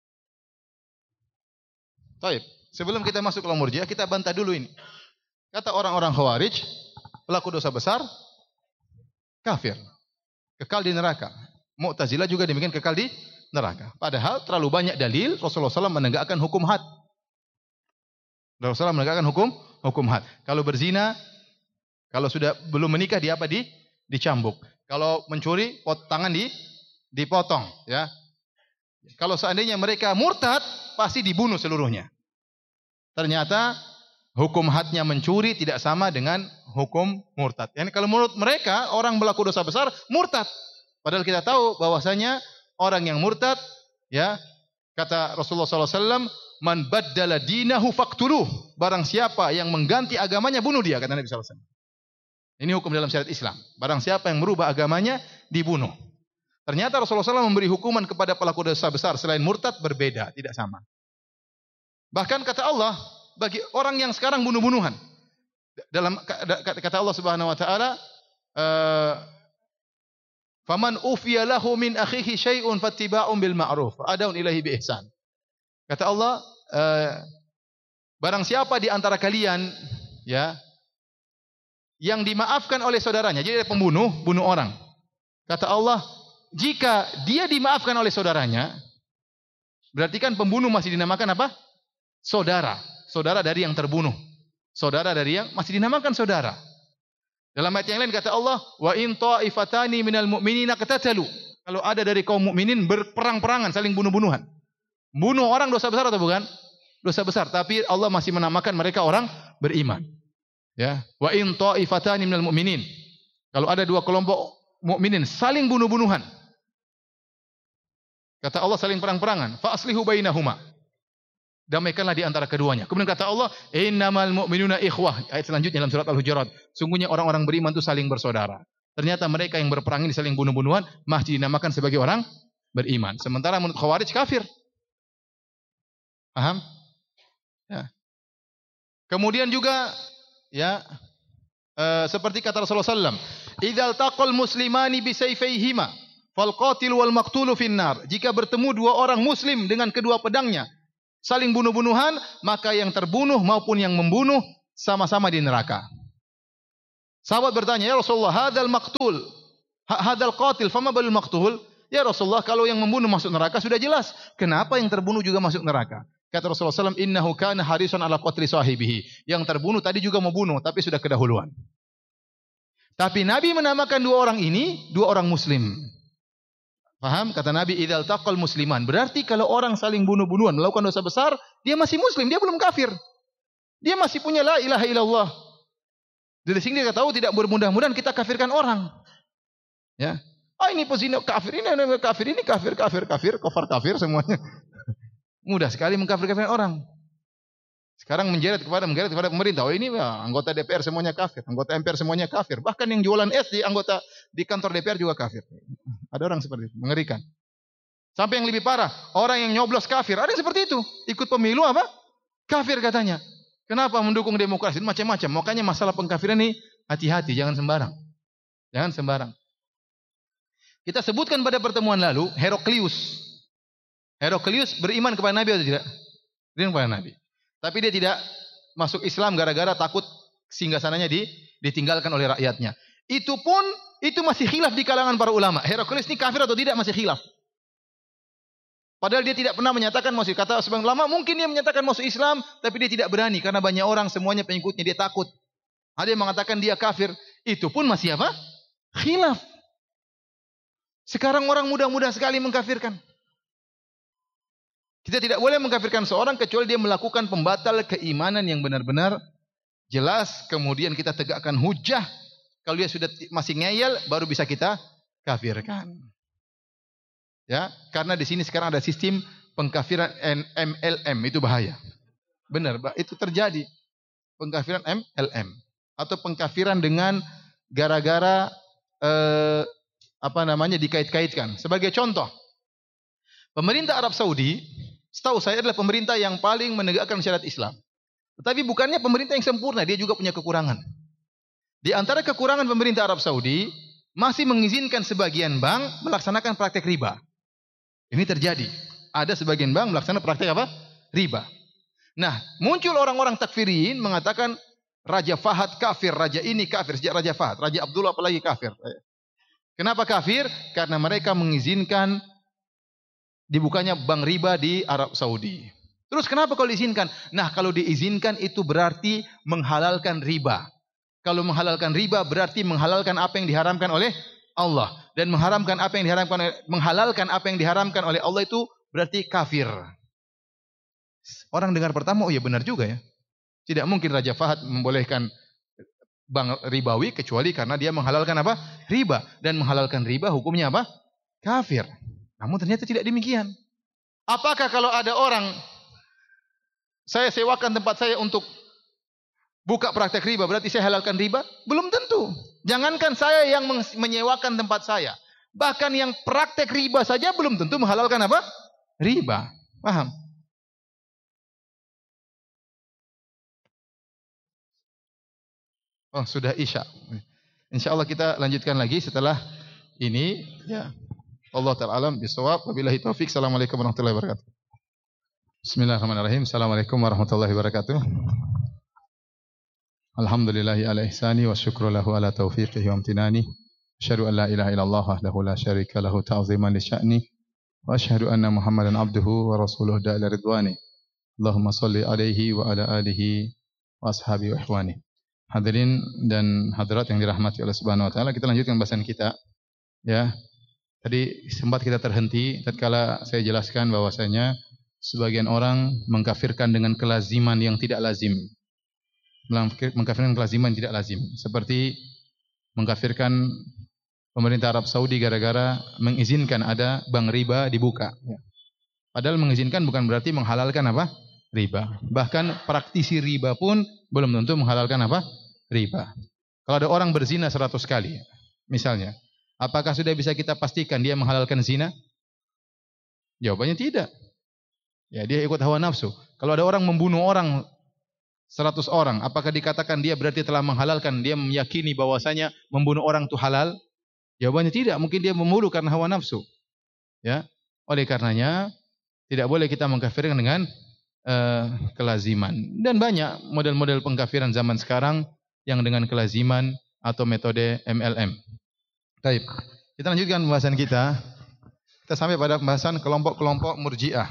Taib. Sebelum kita masuk ke Murji'ah, kita bantah dulu ini. Kata orang-orang Khawarij, pelaku dosa besar, kafir. Kekal di neraka. Mu'tazilah juga demikian, kekal di neraka. Padahal terlalu banyak dalil Rasulullah SAW menegakkan hukum had. Rasulullah SAW menegakkan hukum had. Kalau berzina, kalau sudah belum menikah dia apa? Dicambuk. Kalau mencuri, tangan dipotong. Ya. Kalau seandainya mereka murtad, pasti dibunuh seluruhnya. Ternyata hukum hadnya mencuri tidak sama dengan hukum murtad. Yani kalau menurut mereka orang berlaku dosa besar murtad. Padahal kita tahu bahwasanya orang yang murtad, ya, kata Rasulullah SAW, man baddala dinahu faqtuluh. Barang siapa yang mengganti agamanya, bunuh dia, kata Nabi SAW. Ini hukum dalam syariat Islam. Barang siapa yang merubah agamanya, dibunuh. Ternyata Rasulullah SAW memberi hukuman kepada pelaku dosa besar selain murtad berbeda, tidak sama. Bahkan kata Allah, bagi orang yang sekarang bunuh-bunuhan, dalam kata Allah Subhanahu wa taala, faman ufiya lahu min akhihi syai'un fattiba'un bil ma'ruf adaun ilahi bi ihsan. Kata Allah, barang siapa di antara kalian, ya, yang dimaafkan oleh saudaranya, jadi ada pembunuh, bunuh orang. Kata Allah, jika dia dimaafkan oleh saudaranya, berarti kan pembunuh masih dinamakan apa? Saudara. Saudara dari yang terbunuh. Saudara dari yang masih dinamakan saudara. Dalam ayat yang lain kata Allah, wa in ta'ifatani minal mu'minina qatatalu. Kalau ada dari kaum mukminin berperang-perangan, saling bunuh-bunuhan. Bunuh orang dosa besar atau bukan? Dosa besar, tapi Allah masih menamakan mereka orang beriman. Ya, wa in ta'ifatani minal mu'minin. Kalau ada dua kelompok mukminin saling bunuh-bunuhan. Kata Allah saling perang-perangan, fa aslihu bainahuma. Damaikanlah di antara keduanya. Kemudian kata Allah, innamal mu'minuna ikhwah. Ayat selanjutnya dalam surat Al-Hujurat. Sungguhnya orang-orang beriman itu saling bersaudara. Ternyata mereka yang berperang ini saling bunuh-bunuhan masih dinamakan sebagai orang beriman. Sementara menurut Khawarij kafir. Paham? Ya. Kemudian juga ya seperti kata Rasulullah SAW, idzal taqal muslimani bisayfayhima fal qatil wal maqtulu finnar. Jika bertemu dua orang muslim dengan kedua pedangnya, saling bunuh-bunuhan, maka yang terbunuh maupun yang membunuh sama-sama di neraka. Sahabat bertanya, "Ya Rasulullah, hadzal maqtul, hadzal qatil, fama balul maqtul?" Ya Rasulullah, kalau yang membunuh masuk neraka sudah jelas. Kenapa yang terbunuh juga masuk neraka? Kata Rasulullah SAW, "Innahu kana harisan ala qatli sahibihi." Yang terbunuh tadi juga mau bunuh, tapi sudah kedahuluan. Tapi Nabi menamakan dua orang ini, dua orang muslim. Paham? Kata Nabi, "Idzal taqal musliman." Berarti kalau orang saling bunuh-bunuhan, melakukan dosa besar, dia masih muslim, dia belum kafir. Dia masih punya la ilaha illallah. Dari sini dia tahu tidak bermudah-mudahan kita kafirkan orang. Ya. Ini pezina kafir, ini kafir, kafir semuanya. Mudah sekali mengkafirkan orang. Sekarang menggeret kepada pemerintah. Ini anggota DPR semuanya kafir, anggota MPR semuanya kafir. Bahkan yang jualan es di anggota di kantor DPR juga kafir. Ada orang seperti itu, mengerikan. Sampai yang lebih parah, orang yang nyoblos kafir. Ada yang seperti itu, ikut pemilu apa? Kafir katanya. Kenapa mendukung demokrasi? Macam-macam. Makanya masalah pengkafiran ini hati-hati, jangan sembarang. Jangan sembarang. Kita sebutkan pada pertemuan lalu, Heraklius. Heraklius beriman kepada Nabi atau tidak? Beriman kepada Nabi. Tapi dia tidak masuk Islam gara-gara takut singgasananya ditinggalkan oleh rakyatnya. Itu pun itu masih khilaf di kalangan para ulama. Heraklius ini kafir atau tidak masih khilaf. Padahal dia tidak pernah menyatakan masuk. Kata sebagian ulama, mungkin dia menyatakan masuk Islam, tapi dia tidak berani karena banyak orang semuanya pengikutnya, dia takut. Ada yang mengatakan dia kafir, itu pun masih apa? Khilaf. Sekarang orang mudah-mudah sekali mengkafirkan. Kita tidak boleh mengkafirkan seorang kecuali dia melakukan pembatal keimanan yang benar-benar jelas, kemudian kita tegakkan hujah. Kalau dia sudah masih ngeyel, baru bisa kita kafirkan. Ya, karena di sini sekarang ada sistem pengkafiran MLM, itu bahaya. Benar, itu terjadi. Pengkafiran MLM atau pengkafiran dengan gara-gara dikait-kaitkan. Sebagai contoh, pemerintah Arab Saudi, setahu saya adalah pemerintah yang paling menegakkan syariat Islam. Tetapi bukannya pemerintah yang sempurna, dia juga punya kekurangan. Di antara kekurangan pemerintah Arab Saudi, masih mengizinkan sebagian bank melaksanakan praktek riba. Ini terjadi. Ada sebagian bank melaksanakan praktek apa? Riba. Nah, muncul orang-orang takfirin mengatakan Raja Fahad kafir, raja ini kafir, sejak Raja Fahad, Raja Abdullah apalagi kafir. Kenapa kafir? Karena mereka mengizinkan dibukanya bank riba di Arab Saudi. Terus kenapa kalau diizinkan? Nah, kalau diizinkan itu berarti menghalalkan riba. Kalau menghalalkan riba berarti menghalalkan apa yang diharamkan oleh Allah, dan menghalalkan apa yang diharamkan oleh Allah itu berarti kafir. Orang dengar pertama, oh ya benar juga ya. Tidak mungkin Raja Fahad membolehkan bank ribawi kecuali karena dia menghalalkan apa? Riba, dan menghalalkan riba hukumnya apa? Kafir. Namun ternyata tidak demikian. Apakah kalau ada orang, saya sewakan tempat saya untuk buka praktek riba, berarti saya halalkan riba? Belum tentu. Jangankan saya yang menyewakan tempat saya, bahkan yang praktek riba saja belum tentu menghalalkan apa? Riba. Paham? Oh, sudah Isya. Insyaallah kita lanjutkan lagi setelah ini, ya. Allah ta'ala alam bisawab. Wabillahi taufik. Assalamualaikum warahmatullahi wabarakatuh. Bismillahirrahmanirrahim. Assalamualaikum warahmatullahi wabarakatuh. Alhamdulillahi ala ihsani wa syukru lahu ala taufiqihi wa amtinani. Asyhadu an la ilaha illallah wahdahu la syarika lahu ta'ziman li sya'ni. Wa asyhadu anna Muhammadan abduhu wa rasuluhu da'ila ridwani. Allahumma salli alaihi wa ala alihi wa ashabihi wa ikhwani. Hadirin dan hadirat yang dirahmati oleh Subhanahu wa taala, kita lanjutkan bahasan kita. Ya. Tadi sempat kita terhenti tatkala saya jelaskan bahwasanya sebagian orang mengkafirkan dengan kelaziman yang tidak lazim. Mengkafirkan kelaziman tidak lazim, seperti mengkafirkan pemerintah Arab Saudi gara-gara mengizinkan ada bank riba dibuka. Padahal mengizinkan bukan berarti menghalalkan apa? Riba. Bahkan praktisi riba pun belum tentu menghalalkan apa? Riba. Kalau ada orang berzina 100 kali, misalnya, apakah sudah bisa kita pastikan dia menghalalkan zina? Jawabannya tidak. Ya, dia ikut hawa nafsu. Kalau ada orang membunuh orang 100 orang, apakah dikatakan dia berarti telah menghalalkan, dia meyakini bahwasanya membunuh orang itu halal? Jawabannya tidak, mungkin dia membunuh karena hawa nafsu. Ya. Oleh karenanya tidak boleh kita mengkafirkan dengan kelaziman. Dan banyak model-model pengkafiran zaman sekarang yang dengan kelaziman atau metode MLM. Baik, kita lanjutkan pembahasan kita. Kita sampai pada pembahasan kelompok-kelompok Murji'ah.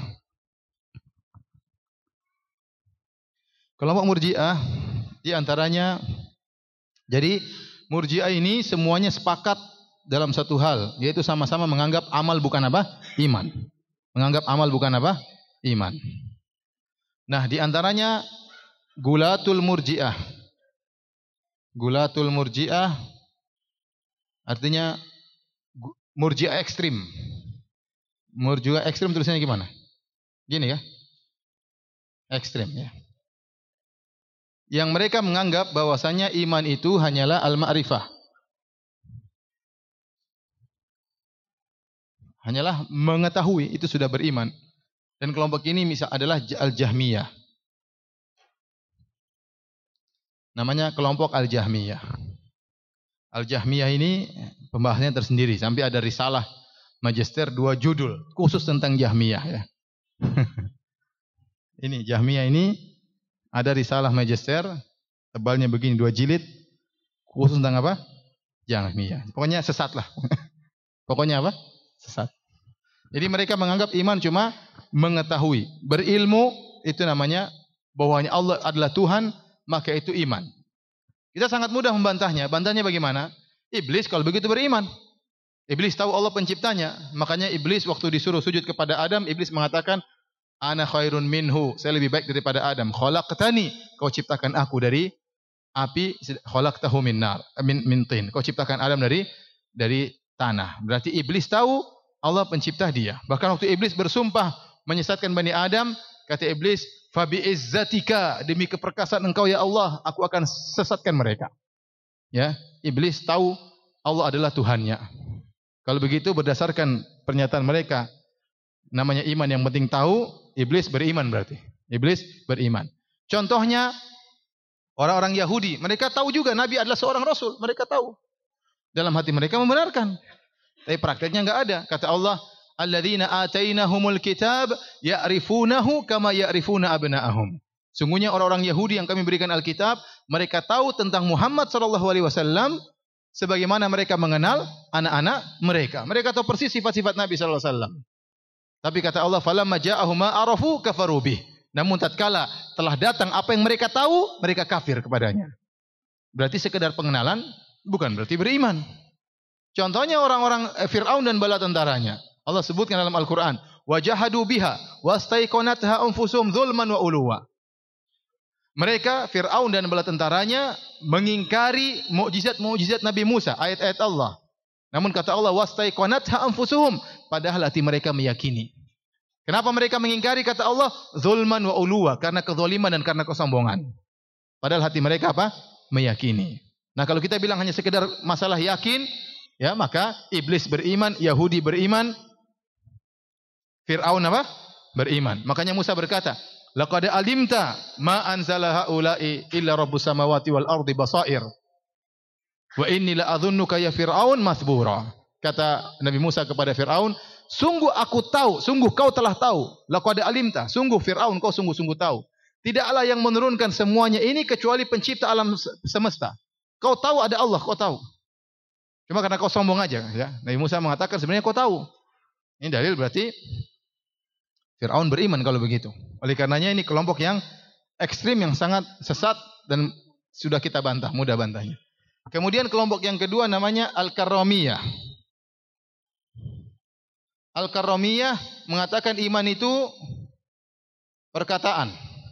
Kelompok Murji'ah di antaranya, jadi Murji'ah ini semuanya sepakat dalam satu hal, yaitu sama-sama menganggap amal bukan apa? Iman. Menganggap amal bukan apa? Iman. Nah, di antaranya Gulatul Murji'ah. Gulatul Murji'ah artinya Murji'ah ekstrim. Murji'ah ekstrim tulisannya gimana? Gini ya. Ekstrim ya. Yang mereka menganggap bahwasanya iman itu hanyalah al-ma'rifah. Hanyalah mengetahui, itu sudah beriman. Dan kelompok ini adalah Al-Jahmiyah. Namanya kelompok Al-Jahmiyah. Al-Jahmiyah ini pembahasannya tersendiri. Sampai ada risalah magister 2 judul khusus tentang Jahmiyah ya. Ini Jahmiyah ini ada risalah magister tebalnya begini 2 jilid khusus tentang apa? Jahmiyah. Pokoknya sesat lah. Pokoknya apa? Sesat. Jadi mereka menganggap iman cuma mengetahui. Berilmu itu namanya bahwanya Allah adalah Tuhan, maka itu iman. Kita sangat mudah membantahnya. Bantahnya bagaimana? Iblis kalau begitu beriman. Iblis tahu Allah penciptanya. Makanya Iblis waktu disuruh sujud kepada Adam, Iblis mengatakan, Ana khairun minhu. Saya lebih baik daripada Adam. Khalaqtani. Kau ciptakan aku dari api. Khalaqtahu min nar. Min tin. Kau ciptakan Adam dari tanah. Berarti Iblis tahu Allah pencipta dia. Bahkan waktu Iblis bersumpah menyesatkan Bani Adam, kata Iblis, "Fabi izzatika, demi keperkasaan Engkau ya Allah, aku akan sesatkan mereka." Ya, Iblis tahu Allah adalah Tuhannya. Kalau begitu berdasarkan pernyataan mereka, namanya iman yang penting tahu, Iblis beriman berarti. Iblis beriman. Contohnya orang-orang Yahudi, mereka tahu juga Nabi adalah seorang rasul, mereka tahu. Dalam hati mereka membenarkan. Tapi prakteknya enggak ada. Kata Allah, "Alladzina atainahumul kitab ya'rifunahu kama ya'rifuna abna'ahum." Sungguhnya orang-orang Yahudi yang kami berikan Alkitab, mereka tahu tentang Muhammad sallallahu alaihi wasallam sebagaimana mereka mengenal anak-anak mereka. Mereka tahu persis sifat-sifat Nabi sallallahu alaihi wasallam. Tapi kata Allah, "Falamma ja'ahum ma arafu kafaru bih." Namun tatkala telah datang apa yang mereka tahu, mereka kafir kepadanya. Berarti sekedar pengenalan bukan berarti beriman. Contohnya orang-orang Fir'aun dan bala tentaranya. Allah sebutkan dalam Al-Quran. Wajahadu biha wastaiqonatha anfusuhum zulman wa uluwa. Mereka, Fir'aun dan bala tentaranya, mengingkari mukjizat-mukjizat Nabi Musa, ayat-ayat Allah. Namun kata Allah, wastaiqonatha anfusuhum, padahal hati mereka meyakini. Kenapa mereka mengingkari? Kata Allah, zulman wa uluwa, karena kezaliman dan karena kesombongan. Padahal hati mereka apa? Meyakini. Nah, kalau kita bilang hanya sekedar masalah yakin, ya, maka Iblis beriman, Yahudi beriman, Fir'aun apa? Beriman. Makanya Musa berkata, "Laqad alimta ma anzala haula'i illa rabbus samawati wal ardi basair. Wa inni la adhunnuka ya Fir'aun mathbura." Kata Nabi Musa kepada Fir'aun, "Sungguh aku tahu, sungguh kau telah tahu. Laqad alimta, sungguh Fir'aun kau sungguh-sungguh tahu. Tidaklah yang menurunkan semuanya ini kecuali pencipta alam semesta. Kau tahu ada Allah, kau tahu. Cuma karena kau sombong aja." Ya. Nabi Musa mengatakan sebenarnya kau tahu. Ini dalil berarti Fir'aun beriman kalau begitu. Oleh karenanya ini kelompok yang ekstrim, yang sangat sesat dan sudah kita bantah, mudah bantahnya. Kemudian kelompok yang kedua namanya Al-Karramiyah. Al-Karramiyah mengatakan iman itu perkataan.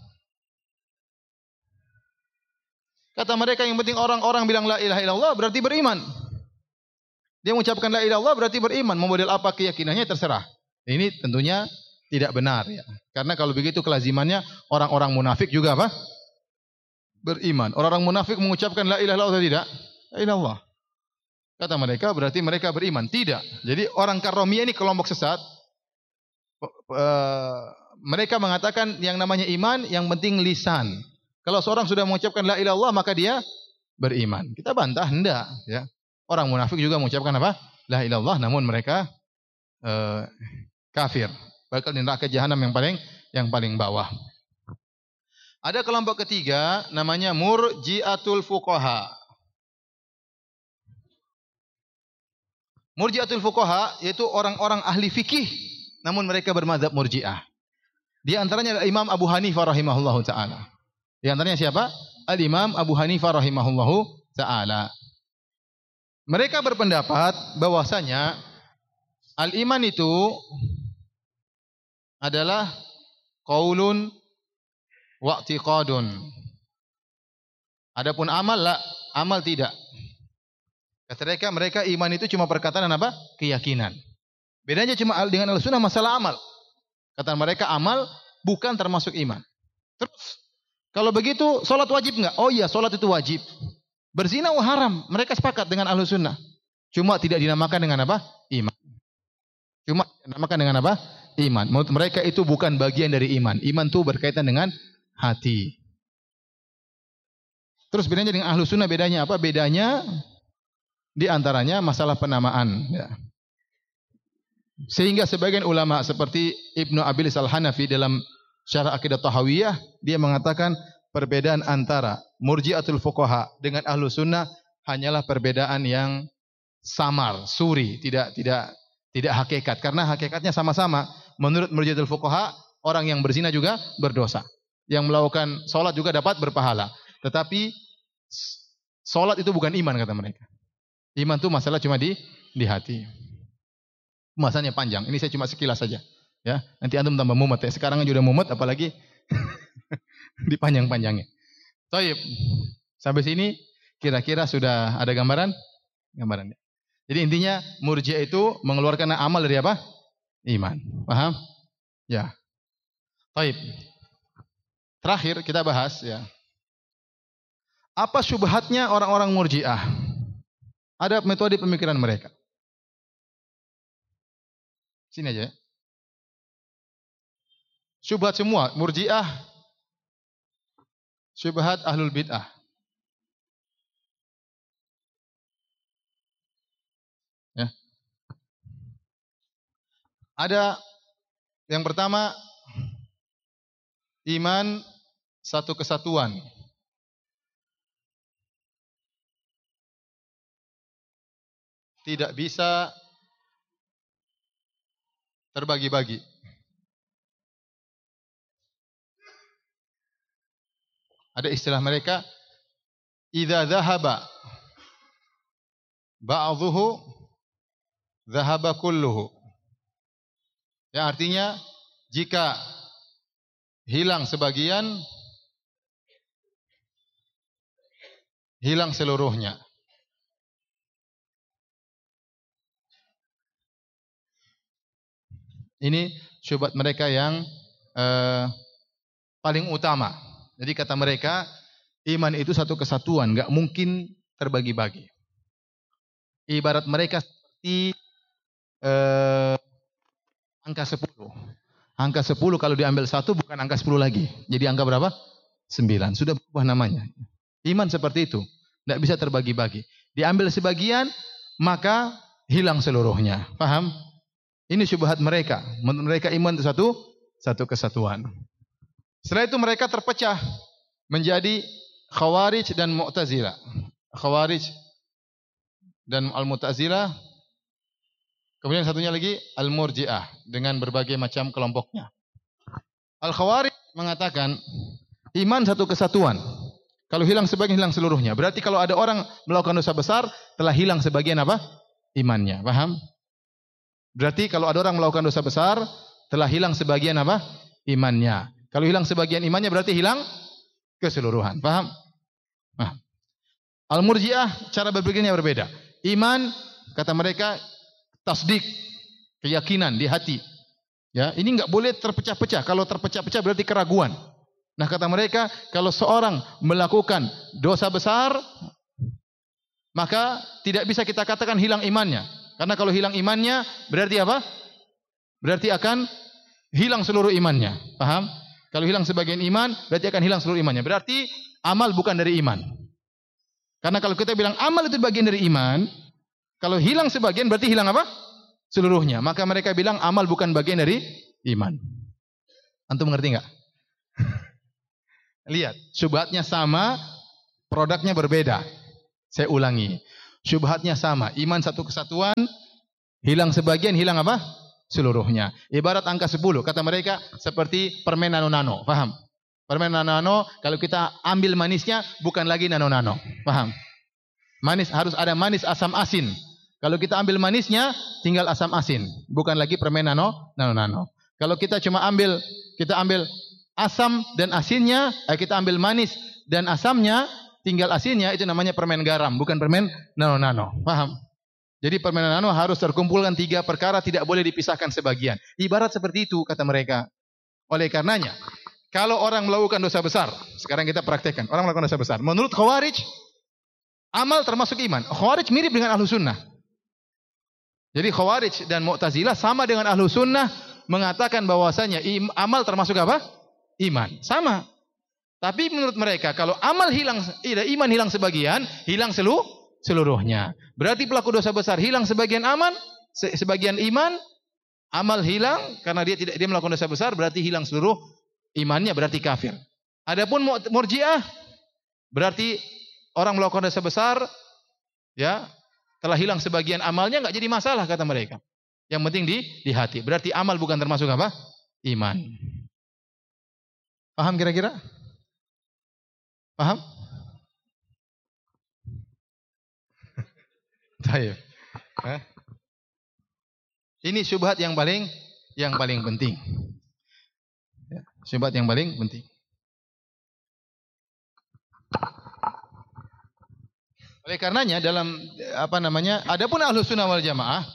Kata mereka yang penting orang-orang bilang la ilaha illallah berarti beriman. Dia mengucapkan la ilaha illallah berarti beriman. Memodel apa keyakinannya terserah. Ini tentunya tidak benar ya. Karena kalau begitu kelazimannya orang-orang munafik juga apa? Beriman. Orang-orang munafik mengucapkan la ilaha illallah atau tidak? La ilaha illallah. Kata mereka berarti mereka beriman. Tidak. Jadi orang Karramiyah ini kelompok sesat. Mereka mengatakan yang namanya iman yang penting lisan. Kalau seorang sudah mengucapkan la ilaha illallah maka dia beriman. Kita bantah hendak ya. Orang munafik juga mengucapkan apa? La ilaha illallah namun mereka kafir. Bakal di neraka jahanam yang paling bawah. Ada kelompok ketiga namanya Murji'atul Fuqaha. Murji'atul Fuqaha yaitu orang-orang ahli fikih namun mereka bermadzhab Murji'ah. Di antaranya adalah Imam Abu Hanifah rahimahullahu taala. Di antaranya siapa? Al-Imam Abu Hanifah rahimahullahu taala. Mereka berpendapat bahwasanya al-iman itu adalah qaulun wa i'tiqadun. Adapun amal la, amal tidak. Kata mereka iman itu cuma perkataan dan apa? Keyakinan. Bedanya cuma dengan Ahlussunnah masalah amal. Kata mereka amal bukan termasuk iman. Terus kalau begitu salat wajib enggak? Oh iya, salat itu wajib. Berzina haram. Mereka sepakat dengan Ahlussunnah. Cuma tidak dinamakan dengan apa? Iman. Cuma dinamakan dengan apa? Iman. Menurut mereka itu bukan bagian dari iman. Iman itu berkaitan dengan hati. Terus bedanya dengan Ahlussunnah bedanya apa? Bedanya di antaranya masalah penamaan. Ya. Sehingga sebagian ulama seperti Ibnu Abilis Al-Hanafi dalam Syarah Aqidah Tahawiyah dia mengatakan perbedaan antara Murji'atul Fuqaha dengan Ahlussunnah hanyalah perbedaan yang samar, suri, tidak hakikat. Karena hakikatnya sama-sama. Menurut Murji'atul Fuqaha orang yang berzina juga berdosa. Yang melakukan salat juga dapat berpahala. Tetapi salat itu bukan iman kata mereka. Iman itu masalah cuma di hati. Masanya panjang. Ini saya cuma sekilas saja. Ya, nanti antum tambah mumet ya. Sekarang aja udah mumet apalagi dipanjang-panjangnya. Baik. Sampai sini kira-kira sudah ada gambaran? Gambarannya. Jadi intinya Murji'ah itu mengeluarkan amal dari apa? Iman. Paham? Ya. Baik. Terakhir kita bahas ya. Apa syubhatnya orang-orang Murji'ah? Ada metode pemikiran mereka. Sini aja ya. Syubhat semua, Murji'ah, syubhat Ahlul Bid'ah. Ya. Ada yang pertama iman satu kesatuan. Tidak bisa terbagi-bagi. Ada istilah mereka, idza dhahaba ba'dhuhu dhahaba kulluhu. Ya artinya jika hilang sebagian hilang seluruhnya. Ini syubhat mereka yang paling utama. Jadi kata mereka, iman itu satu kesatuan, enggak mungkin terbagi-bagi. Ibarat mereka seperti angka 10. Angka 10 kalau diambil 1 bukan angka 10 lagi. Jadi angka berapa? 9. Sudah berubah namanya. Iman seperti itu. Enggak bisa terbagi-bagi. Diambil sebagian, maka hilang seluruhnya. Paham? Ini syubhat mereka. Menurut mereka iman itu satu kesatuan. Setelah itu mereka terpecah menjadi Khawarij dan Mu'tazilah. Khawarij dan Al-Mu'tazilah. Kemudian satunya lagi Al-Murji'ah dengan berbagai macam kelompoknya. Al-Khawarij mengatakan iman satu kesatuan. Kalau hilang sebagian hilang seluruhnya. Berarti kalau ada orang melakukan dosa besar telah hilang sebagian apa? Imannya. Paham? Berarti kalau ada orang melakukan dosa besar telah hilang sebagian apa? Imannya. Kalau hilang sebagian imannya berarti hilang keseluruhan. Paham? Nah, Al-Murji'ah cara berpikirnya berbeda. Iman kata mereka tasdik, keyakinan di hati. Ya, ini enggak boleh terpecah-pecah. Kalau terpecah-pecah berarti keraguan. Nah, kata mereka kalau seorang melakukan dosa besar maka tidak bisa kita katakan hilang imannya. Karena kalau hilang imannya berarti apa? Berarti akan hilang seluruh imannya. Paham? Kalau hilang sebagian iman, berarti akan hilang seluruh imannya. Berarti amal bukan dari iman. Karena kalau kita bilang amal itu bagian dari iman, kalau hilang sebagian berarti hilang apa? Seluruhnya. Maka mereka bilang amal bukan bagian dari iman. Antum mengerti enggak? Lihat, syubhatnya sama, produknya berbeda. Saya ulangi. Syubhatnya sama, iman satu kesatuan, hilang sebagian, hilang apa? Seluruhnya. Ibarat angka 10, kata mereka seperti permen nano-nano, paham? Permen nano-nano, kalau kita ambil manisnya, bukan lagi nano-nano, paham? Manis, harus ada manis, asam, asin. Kalau kita ambil manisnya, tinggal asam asin, bukan lagi permen nano-nano. Kalau kita cuma kita ambil asam dan asinnya, kita ambil manis dan asamnya, tinggal asinnya, itu namanya permen garam, bukan permen nano-nano, paham? Jadi permen nano harus terkumpulkan 3 perkara, tidak boleh dipisahkan sebagian. Ibarat seperti itu kata mereka. Oleh karenanya, kalau orang melakukan dosa besar, sekarang kita praktekkan, orang melakukan dosa besar. Menurut Khawarij, amal termasuk iman. Khawarij mirip dengan Ahlu Sunnah. Jadi Khawarij dan Mu'tazilah sama dengan Ahlu Sunnah, mengatakan bahwasanya amal termasuk apa? Iman. Sama. Tapi menurut mereka, kalau amal hilang, iman hilang sebagian, hilang seluruhnya. Berarti pelaku dosa besar hilang sebagian sebagian iman, amal hilang karena dia melakukan dosa besar, berarti hilang seluruh imannya, berarti kafir. Adapun Murji'ah, berarti orang melakukan dosa besar, ya, telah hilang sebagian amalnya, enggak jadi masalah kata mereka. Yang penting di hati. Berarti amal bukan termasuk apa? Iman. Paham kira-kira? Paham? Baik. Ini syubhat yang paling penting. Ya, syubhat yang paling penting. Oleh karenanya dalam adapun Ahlus Sunnah wal Jamaah,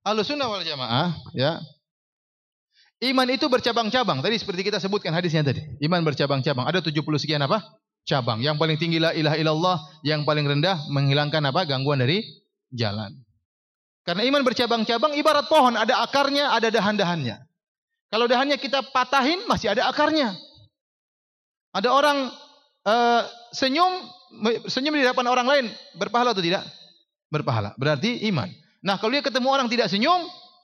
ya, iman itu bercabang-cabang. Tadi seperti kita sebutkan hadisnya tadi. Iman bercabang-cabang. Ada 70 sekian apa? Cabang. Yang paling tinggi la ilaha illallah, yang paling rendah menghilangkan apa? Gangguan dari jalan. Karena iman bercabang-cabang ibarat pohon, ada akarnya, ada dahan-dahannya. Kalau dahannya kita patahin, masih ada akarnya. Ada orang senyum di hadapan orang lain, berpahala atau tidak? Berpahala. Berarti iman. Nah, kalau dia ketemu orang tidak senyum,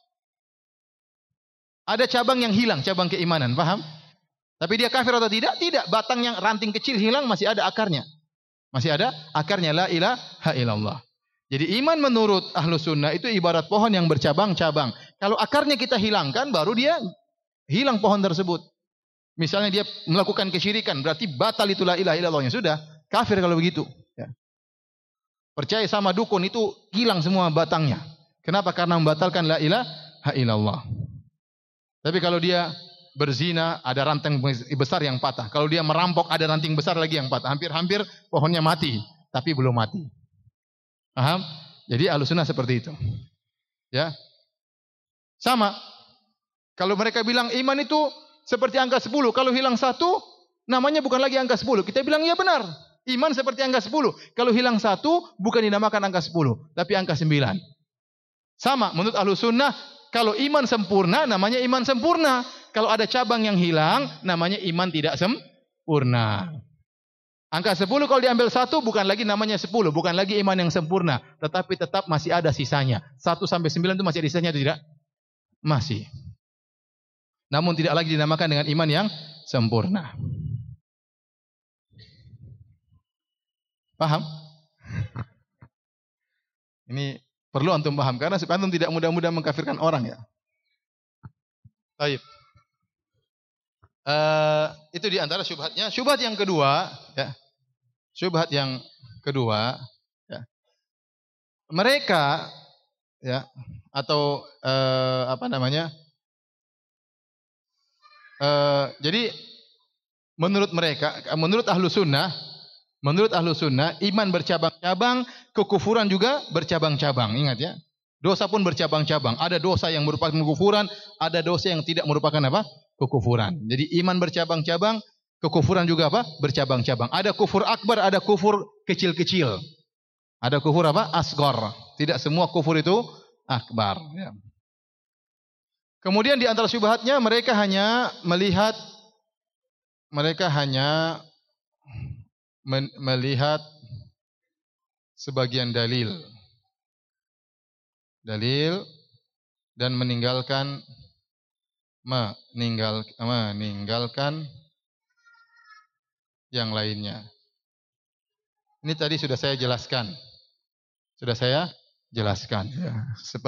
ada cabang yang hilang, cabang keimanan, paham? Tapi dia kafir atau tidak? Tidak. Batang yang ranting kecil hilang, masih ada akarnya. Masih ada akarnya, la ilaha illallah. Jadi iman menurut Ahlus Sunnah itu ibarat pohon yang bercabang-cabang. Kalau akarnya kita hilangkan, baru dia hilang pohon tersebut. Misalnya dia melakukan kesyirikan, berarti batal itu la ilaha illallahnya. Sudah, kafir kalau begitu. Ya. Percaya sama dukun itu hilang semua batangnya. Kenapa? Karena membatalkan la ilaha illallah. Tapi kalau dia berzina, ada ranting besar yang patah. Kalau dia merampok, ada ranting besar lagi yang patah. Hampir-hampir pohonnya mati, tapi belum mati. Paham? Jadi Ahlus Sunnah seperti itu. Ya. Sama. Kalau mereka bilang iman itu seperti angka 10, kalau hilang 1, namanya bukan lagi angka 10. Kita bilang iya benar. Iman seperti angka 10. Kalau hilang 1, bukan dinamakan angka 10, tapi angka 9. Sama, menurut Ahlus Sunnah, kalau iman sempurna, namanya iman sempurna. Kalau ada cabang yang hilang, namanya iman tidak sempurna. Angka 10 kalau diambil 1, bukan lagi namanya 10, bukan lagi iman yang sempurna. Tetapi tetap masih ada sisanya. 1 sampai 9 itu masih ada sisanya atau tidak? Masih. Namun tidak lagi dinamakan dengan iman yang sempurna. Paham? Ini perlu antum paham karena supaya antum tidak mudah-mudah mengkafirkan orang ya. Baik. Itu di antara syubhatnya. Syubhat yang kedua, ya. Syubhat yang kedua, ya. Mereka, ya, atau jadi menurut mereka, menurut Ahlus Sunnah, iman bercabang-cabang, kekufuran juga bercabang-cabang. Ingat ya. Dosa pun bercabang-cabang. Ada dosa yang merupakan kekufuran, ada dosa yang tidak merupakan apa? Kekufuran. Jadi iman bercabang-cabang, kekufuran juga apa? Bercabang-cabang. Ada kufur akbar, ada kufur kecil-kecil. Ada kufur apa? Asghar. Tidak semua kufur itu akbar. Ya. Kemudian di antara syubhatnya mereka hanya melihat sebagian dalil dan meninggalkan yang lainnya. Ini tadi sudah saya jelaskan. Sudah saya jelaskan. Ya.